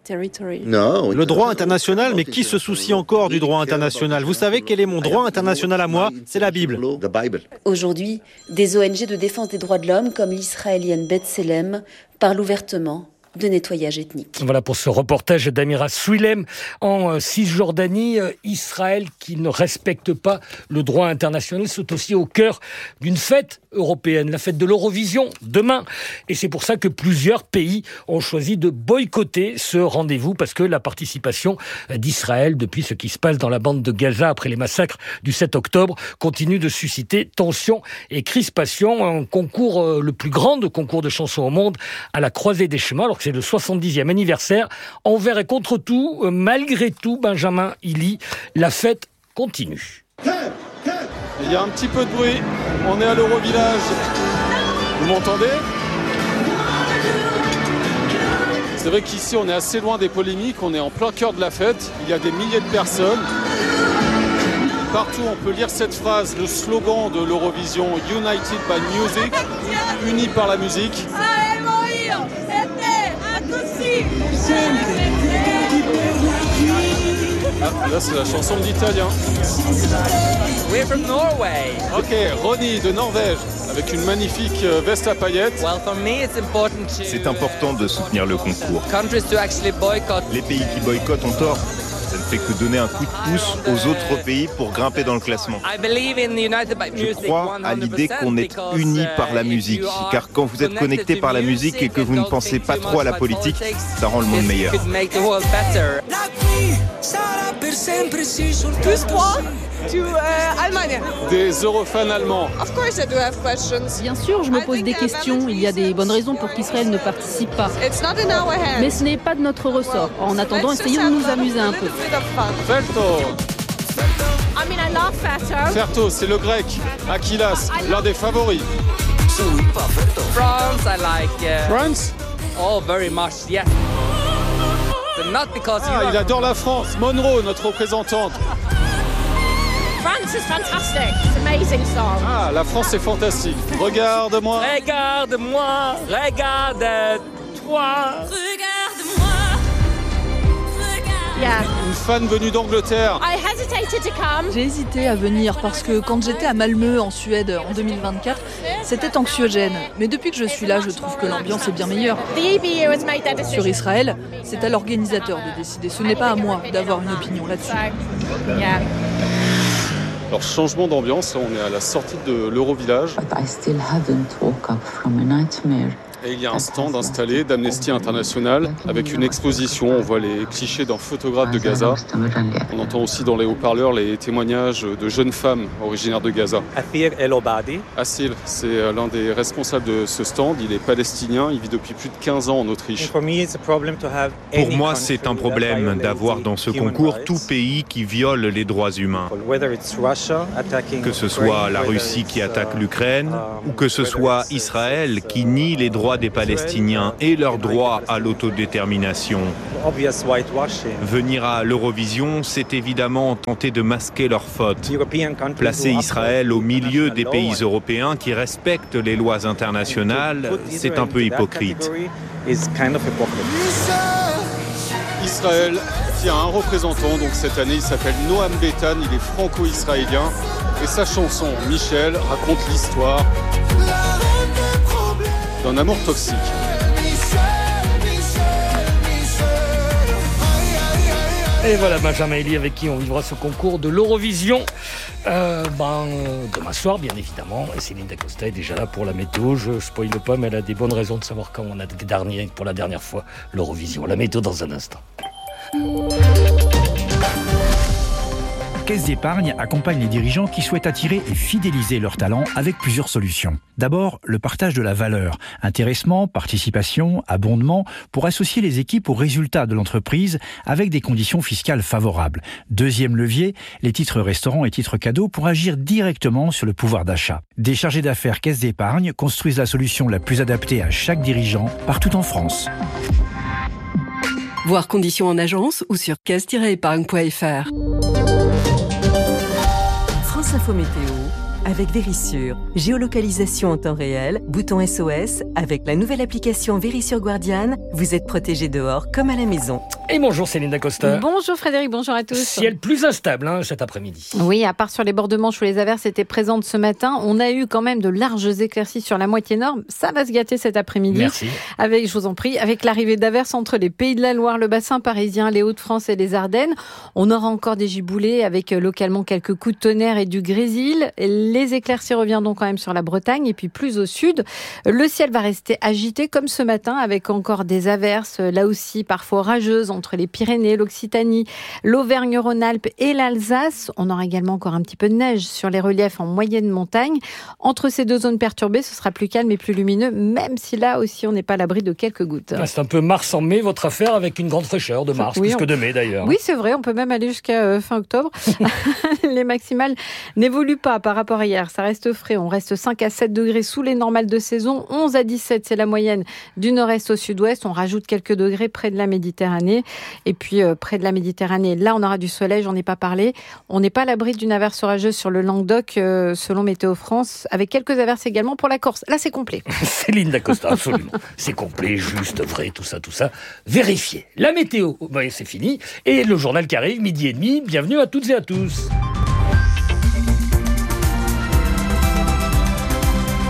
Le droit international, mais qui se soucie encore du droit international ? Vous savez quel est mon droit international à moi ? C'est la Bible. Aujourd'hui, des ONG de défense des droits de l'homme comme l'israélienne B'Tselem parlent ouvertement de nettoyage ethnique. Voilà pour ce reportage d'Amira Souilem en Cisjordanie. Israël qui ne respecte pas le droit international, c'est aussi au cœur d'une fête européenne, la fête de l'Eurovision, demain. Et c'est pour ça que plusieurs pays ont choisi de boycotter ce rendez-vous, parce que la participation d'Israël, depuis ce qui se passe dans la bande de Gaza après les massacres du 7 octobre, continue de susciter tensions et crispations. Un concours, le plus grand concours de chansons au monde, à la croisée des chemins, alors que c'est le 70e anniversaire. Envers et contre tout, malgré tout, Benjamin Illy, la fête continue. Il y a un petit peu de bruit, on est à l'Eurovillage. Vous m'entendez ? C'est vrai qu'ici on est assez loin des polémiques, on est en plein cœur de la fête, il y a des milliers de personnes. Partout on peut lire cette phrase, le slogan de l'Eurovision, United by Music, unis par la musique. Ah, là c'est la chanson d'italien. We're from Norway. Ok, Ronny de Norvège, avec une magnifique veste à paillettes. C'est important de soutenir le concours. Les pays qui boycottent ont tort. Ça ne fait que donner un coup de pouce aux autres pays pour grimper dans le classement. Je crois à l'idée qu'on est unis par la musique, car quand vous êtes connectés par la musique et que vous ne pensez pas trop à la politique, ça rend le monde meilleur. Tous 3 to Allemagne. Des Eurofans allemands. Of course I do have questions. Bien sûr, je me pose des questions. Il y a des bonnes raisons pour qu'Israël ne participe pas. It's not in our hands. Mais ce n'est pas de notre ressort. En attendant, essayons de nous amuser un peu. Ferto. I mean, I love Ferto. Ferto, c'est le grec. Aquilas, l'un des favoris. France, I like. France? Oh, very much, yes. But not because il adore la France. Monroe, notre représentante. France is fantastic. It's an amazing song. Ah, la France est fantastique. Regarde-moi. Regarde-moi, regarde-toi. Yeah. Une fan venue d'Angleterre. I hesitated to come. J'ai hésité à venir parce que quand j'étais à Malmö en Suède en 2024, c'était anxiogène. Mais depuis que je suis là, je trouve que l'ambiance est bien meilleure. The EBU has made that decision. Sur Israël, c'est à l'organisateur de décider. Ce n'est pas à moi d'avoir une opinion là-dessus. Yeah. Alors, changement d'ambiance, on est à la sortie de l'Eurovillage. Et il y a un stand installé d'Amnesty International avec une exposition. On voit les clichés d'un photographe de Gaza. On entend aussi dans les haut-parleurs les témoignages de jeunes femmes originaires de Gaza. Assil, c'est l'un des responsables de ce stand. Il est palestinien, il vit depuis plus de 15 ans en Autriche. Pour moi, c'est un problème d'avoir dans ce concours tout pays qui viole les droits humains. Que ce soit la Russie qui attaque l'Ukraine ou que ce soit Israël qui nie les droits des Palestiniens et leur droit à l'autodétermination. Venir à l'Eurovision, c'est évidemment tenter de masquer leurs fautes. Placer Israël au milieu des pays européens qui respectent les lois internationales, c'est un peu hypocrite. Israël qui a un représentant, donc cette année il s'appelle Noam Betan, il est franco-israélien et sa chanson Michel raconte l'histoire d'un amour toxique. Et voilà Benjamin Elie avec qui on vivra ce concours de l'Eurovision demain soir bien évidemment. Et Céline Dacosta est déjà là pour la météo. Je spoile pas mais elle a des bonnes raisons de savoir quand on a pour la dernière fois l'Eurovision. La météo dans un instant. Caisse d'épargne accompagne les dirigeants qui souhaitent attirer et fidéliser leurs talents avec plusieurs solutions. D'abord, le partage de la valeur, intéressement, participation, abondement, pour associer les équipes aux résultats de l'entreprise avec des conditions fiscales favorables. Deuxième levier, les titres restaurants et titres cadeaux pour agir directement sur le pouvoir d'achat. Des chargés d'affaires Caisse d'épargne construisent la solution la plus adaptée à chaque dirigeant partout en France. Voir conditions en agence ou sur caisse-épargne.fr. France Info Météo avec Vérissure. Géolocalisation en temps réel, bouton SOS. Avec la nouvelle application Vérissure Guardian, vous êtes protégé dehors comme à la maison. Et bonjour Céline Dacosta. Bonjour Frédéric, bonjour à tous. Ciel plus instable cet après-midi. Oui, à part sur les bords de Manche où les averses étaient présentes ce matin, on a eu quand même de larges éclaircies sur la moitié nord. Ça va se gâter cet après-midi. Merci. Je vous en prie, avec l'arrivée d'averses entre les Pays de la Loire, le bassin parisien, les Hauts-de-France et les Ardennes. On aura encore des giboulées avec localement quelques coups de tonnerre et du grésil. Les éclaircies reviendront quand même sur la Bretagne et puis plus au sud. Le ciel va rester agité comme ce matin avec encore des averses, là aussi parfois orageuses entre les Pyrénées, l'Occitanie, l'Auvergne-Rhône-Alpes et l'Alsace. On aura également encore un petit peu de neige sur les reliefs en moyenne montagne. Entre ces deux zones perturbées, ce sera plus calme et plus lumineux, même si là aussi on n'est pas à l'abri de quelques gouttes. C'est un peu mars en mai votre affaire avec une grande fraîcheur de mars, plus que de mai d'ailleurs. Oui, c'est vrai, on peut même aller jusqu'à fin octobre. Les maximales n'évoluent pas par rapport à hier, ça reste frais. On reste 5 à 7 degrés sous les normales de saison, 11 à 17 c'est la moyenne du nord-est au sud-ouest. On rajoute quelques degrés près de la Méditerranée. Et puis, près de la Méditerranée, là, on aura du soleil, j'en ai pas parlé. On n'est pas à l'abri d'une averse orageuse sur le Languedoc, selon Météo France, avec quelques averses également pour la Corse. Là, c'est complet. Céline Dacosta, absolument. C'est complet, juste, vrai, tout ça. Vérifiez. La météo, c'est fini. Et le journal qui arrive, 12h30. Bienvenue à toutes et à tous.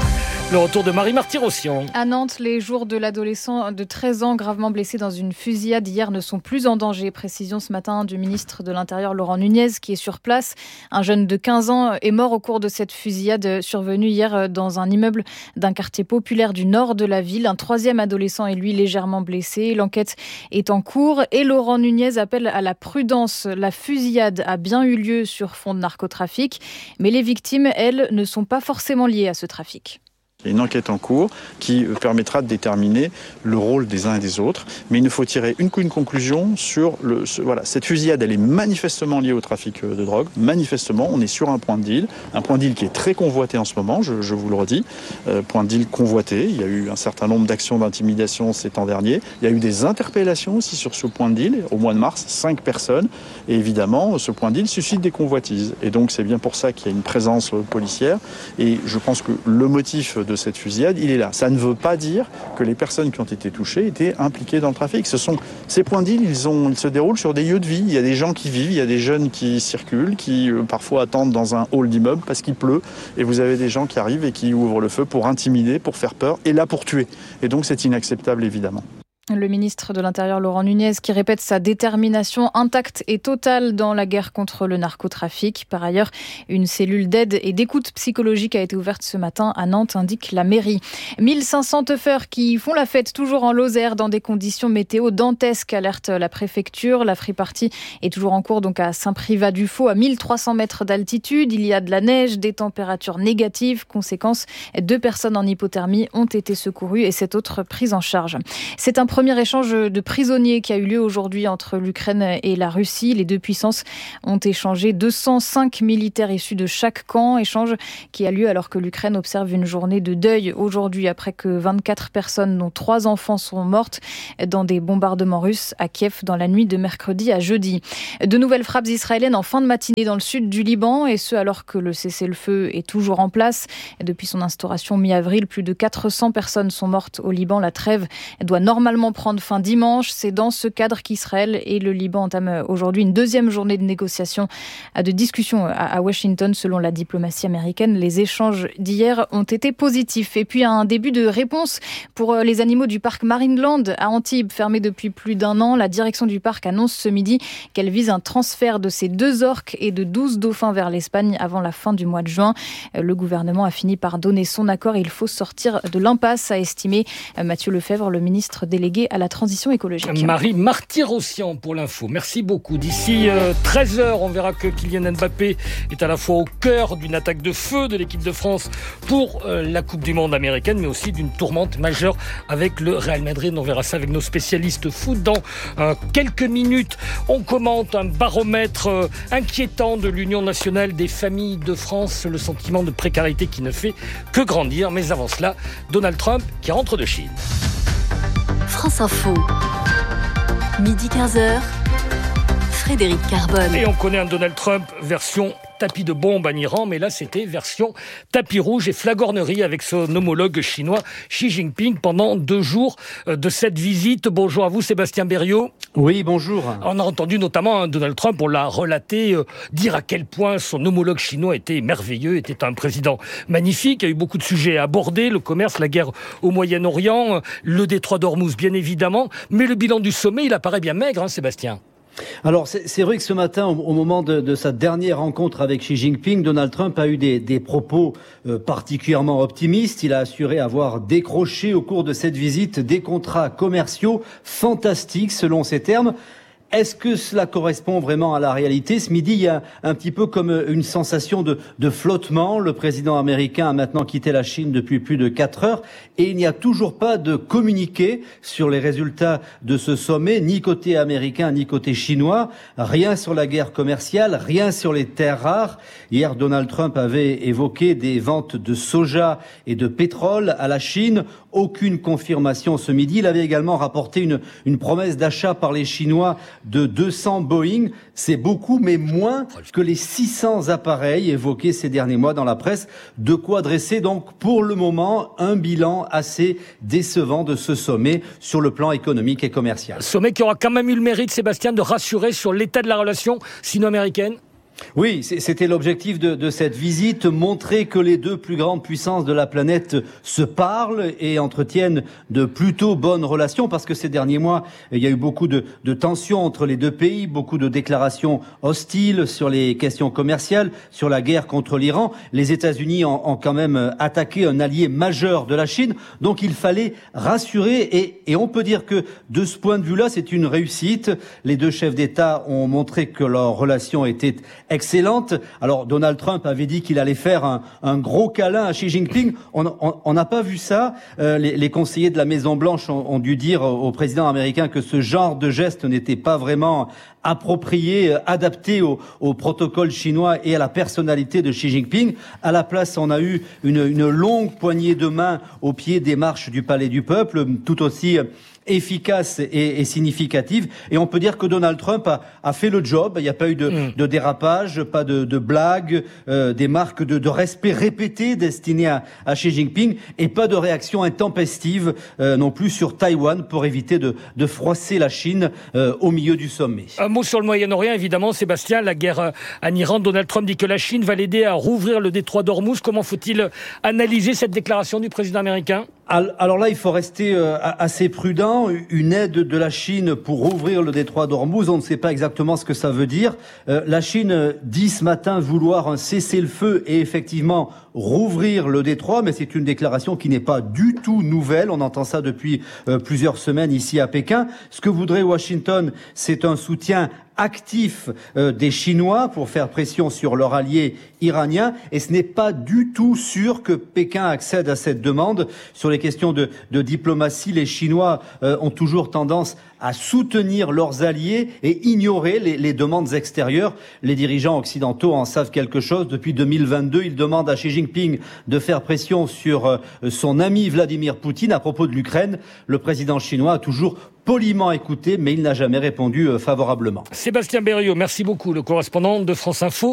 Le retour de Marie Marty-Rossian. À Nantes, les jours de l'adolescent de 13 ans gravement blessé dans une fusillade hier ne sont plus en danger. Précision ce matin du ministre de l'Intérieur Laurent Nunez qui est sur place. Un jeune de 15 ans est mort au cours de cette fusillade survenue hier dans un immeuble d'un quartier populaire du nord de la ville. Un troisième adolescent est lui légèrement blessé. L'enquête est en cours et Laurent Nunez appelle à la prudence. La fusillade a bien eu lieu sur fond de narcotrafic, mais les victimes, elles, ne sont pas forcément liées à ce trafic. Il y a une enquête en cours qui permettra de déterminer le rôle des uns et des autres. Mais il nous faut tirer une conclusion sur cette fusillade, elle est manifestement liée au trafic de drogue. Manifestement, on est sur un point de deal qui est très convoité en ce moment, je vous le redis. Point de deal convoité. Il y a eu un certain nombre d'actions d'intimidation ces temps derniers. Il y a eu des interpellations aussi sur ce point de deal. Au mois de mars, 5 personnes. Et évidemment, ce point de deal suscite des convoitises. Et donc, c'est bien pour ça qu'il y a une présence policière. Et je pense que le motif de cette fusillade, il est là. Ça ne veut pas dire que les personnes qui ont été touchées étaient impliquées dans le trafic. Ces points de deal, ils se déroulent sur des lieux de vie. Il y a des gens qui vivent, il y a des jeunes qui circulent, qui parfois attendent dans un hall d'immeuble parce qu'il pleut. Et vous avez des gens qui arrivent et qui ouvrent le feu pour intimider, pour faire peur et là pour tuer. Et donc c'est inacceptable évidemment. Le ministre de l'Intérieur Laurent Nunez qui répète sa détermination intacte et totale dans la guerre contre le narcotrafic. Par ailleurs, une cellule d'aide et d'écoute psychologique a été ouverte ce matin à Nantes, indique la mairie. 1500 teufeurs qui font la fête toujours en Lozère dans des conditions météo dantesques, alerte la préfecture. La free party est toujours en cours donc à Saint-Privat-du-Faux, à 1300 mètres d'altitude. Il y a de la neige, des températures négatives. Conséquence, 2 personnes en hypothermie ont été secourues et 7 autres prises en charge. C'est un premier échange de prisonniers qui a eu lieu aujourd'hui entre l'Ukraine et la Russie. Les deux puissances ont échangé 205 militaires issus de chaque camp. Échange qui a lieu alors que l'Ukraine observe une journée de deuil aujourd'hui après que 24 personnes, dont 3 enfants, sont mortes dans des bombardements russes à Kiev dans la nuit de mercredi à jeudi. De nouvelles frappes israéliennes en fin de matinée dans le sud du Liban et ce alors que le cessez-le-feu est toujours en place. Depuis son instauration mi-avril, plus de 400 personnes sont mortes au Liban. La trêve doit normalement prendre fin dimanche. C'est dans ce cadre qu'Israël et le Liban entament aujourd'hui une deuxième journée de négociations, de discussions à Washington. Selon la diplomatie américaine, les échanges d'hier ont été positifs. Et puis un début de réponse pour les animaux du parc Marineland à Antibes, fermé depuis plus d'1 an. La direction du parc annonce ce midi qu'elle vise un transfert de ces 2 orques et de 12 dauphins vers l'Espagne avant la fin du mois de juin. Le gouvernement a fini par donner son accord. Il faut sortir de l'impasse, a estimé Mathieu Lefebvre, le ministre délégué à la transition écologique. Marie Marty-Rossian pour l'info. Merci beaucoup. D'ici 13h, on verra que Kylian Mbappé est à la fois au cœur d'une attaque de feu de l'équipe de France pour la Coupe du Monde américaine, mais aussi d'une tourmente majeure avec le Real Madrid. On verra ça avec nos spécialistes foot dans quelques minutes. On commente un baromètre inquiétant de l'Union nationale des familles de France, le sentiment de précarité qui ne fait que grandir. Mais avant cela, Donald Trump qui rentre de Chine. France Info, midi 15h, Frédéric Carbone. Et on connaît un Donald Trump version tapis de bombe en Iran, mais là c'était version tapis rouge et flagornerie avec son homologue chinois Xi Jinping pendant 2 jours de cette visite. Bonjour à vous Sébastien Berriot. Oui, bonjour. On a entendu notamment Donald Trump, on l'a relaté, dire à quel point son homologue chinois était merveilleux, était un président magnifique. Il y a eu beaucoup de sujets à aborder, le commerce, la guerre au Moyen-Orient, le détroit d'Ormuz bien évidemment, mais le bilan du sommet, il apparaît bien maigre, Sébastien. Alors c'est vrai que ce matin, au moment de sa dernière rencontre avec Xi Jinping, Donald Trump a eu des propos particulièrement optimistes. Il a assuré avoir décroché au cours de cette visite des contrats commerciaux fantastiques selon ses termes. Est-ce que cela correspond vraiment à la réalité ? Ce midi, il y a un petit peu comme une sensation de flottement. Le président américain a maintenant quitté la Chine depuis plus de 4 heures et il n'y a toujours pas de communiqué sur les résultats de ce sommet, ni côté américain, ni côté chinois. Rien sur la guerre commerciale, rien sur les terres rares. Hier, Donald Trump avait évoqué des ventes de soja et de pétrole à la Chine. Aucune confirmation ce midi. Il avait également rapporté une promesse d'achat par les Chinois de 200 Boeing. C'est beaucoup, mais moins que les 600 appareils évoqués ces derniers mois dans la presse. De quoi dresser donc pour le moment un bilan assez décevant de ce sommet sur le plan économique et commercial. Sommet qui aura quand même eu le mérite, Sébastien, de rassurer sur l'état de la relation sino-américaine. Oui, c'était l'objectif de cette visite, montrer que les deux plus grandes puissances de la planète se parlent et entretiennent de plutôt bonnes relations, parce que ces derniers mois, il y a eu beaucoup de tensions entre les deux pays, beaucoup de déclarations hostiles sur les questions commerciales, sur la guerre contre l'Iran. Les États-Unis ont quand même attaqué un allié majeur de la Chine, donc il fallait rassurer et on peut dire que de ce point de vue-là, c'est une réussite. Les deux chefs d'État ont montré que leur relation était excellente. Alors Donald Trump avait dit qu'il allait faire un gros câlin à Xi Jinping. On n'a pas vu ça. Les conseillers de la Maison-Blanche ont dû dire au président américain que ce genre de geste n'était pas vraiment approprié, adapté au protocole chinois et à la personnalité de Xi Jinping. À la place, on a eu une longue poignée de main au pied des marches du Palais du Peuple, tout aussi efficace et significative. Et on peut dire que Donald Trump a fait le job. Il n'y a pas eu de dérapage, pas de blagues, des marques de respect répétées destinées à Xi Jinping et pas de réaction intempestive non plus sur Taïwan pour éviter de froisser la Chine au milieu du sommet. Un mot sur le Moyen-Orient, évidemment, Sébastien, la guerre en Iran. Donald Trump dit que la Chine va l'aider à rouvrir le détroit d'Ormuz. Comment faut-il analyser cette déclaration du président américain ? Alors là, il faut rester assez prudent. Une aide de la Chine pour rouvrir le détroit d'Ormuz, on ne sait pas exactement ce que ça veut dire. La Chine dit ce matin vouloir un cessez-le-feu et effectivement rouvrir le détroit, mais c'est une déclaration qui n'est pas du tout nouvelle. On entend ça depuis plusieurs semaines ici à Pékin. Ce que voudrait Washington, c'est un soutien actif des Chinois pour faire pression sur leur allié iranien, et ce n'est pas du tout sûr que Pékin accède à cette demande. Sur les questions de diplomatie, les Chinois ont toujours tendance à soutenir leurs alliés et ignorer les demandes extérieures. Les dirigeants occidentaux en savent quelque chose. Depuis 2022, ils demandent à Xi Jinping de faire pression sur son ami Vladimir Poutine à propos de l'Ukraine. Le président chinois a toujours poliment écouté, mais il n'a jamais répondu favorablement. Sébastien Berriot, merci beaucoup, le correspondant de France Info.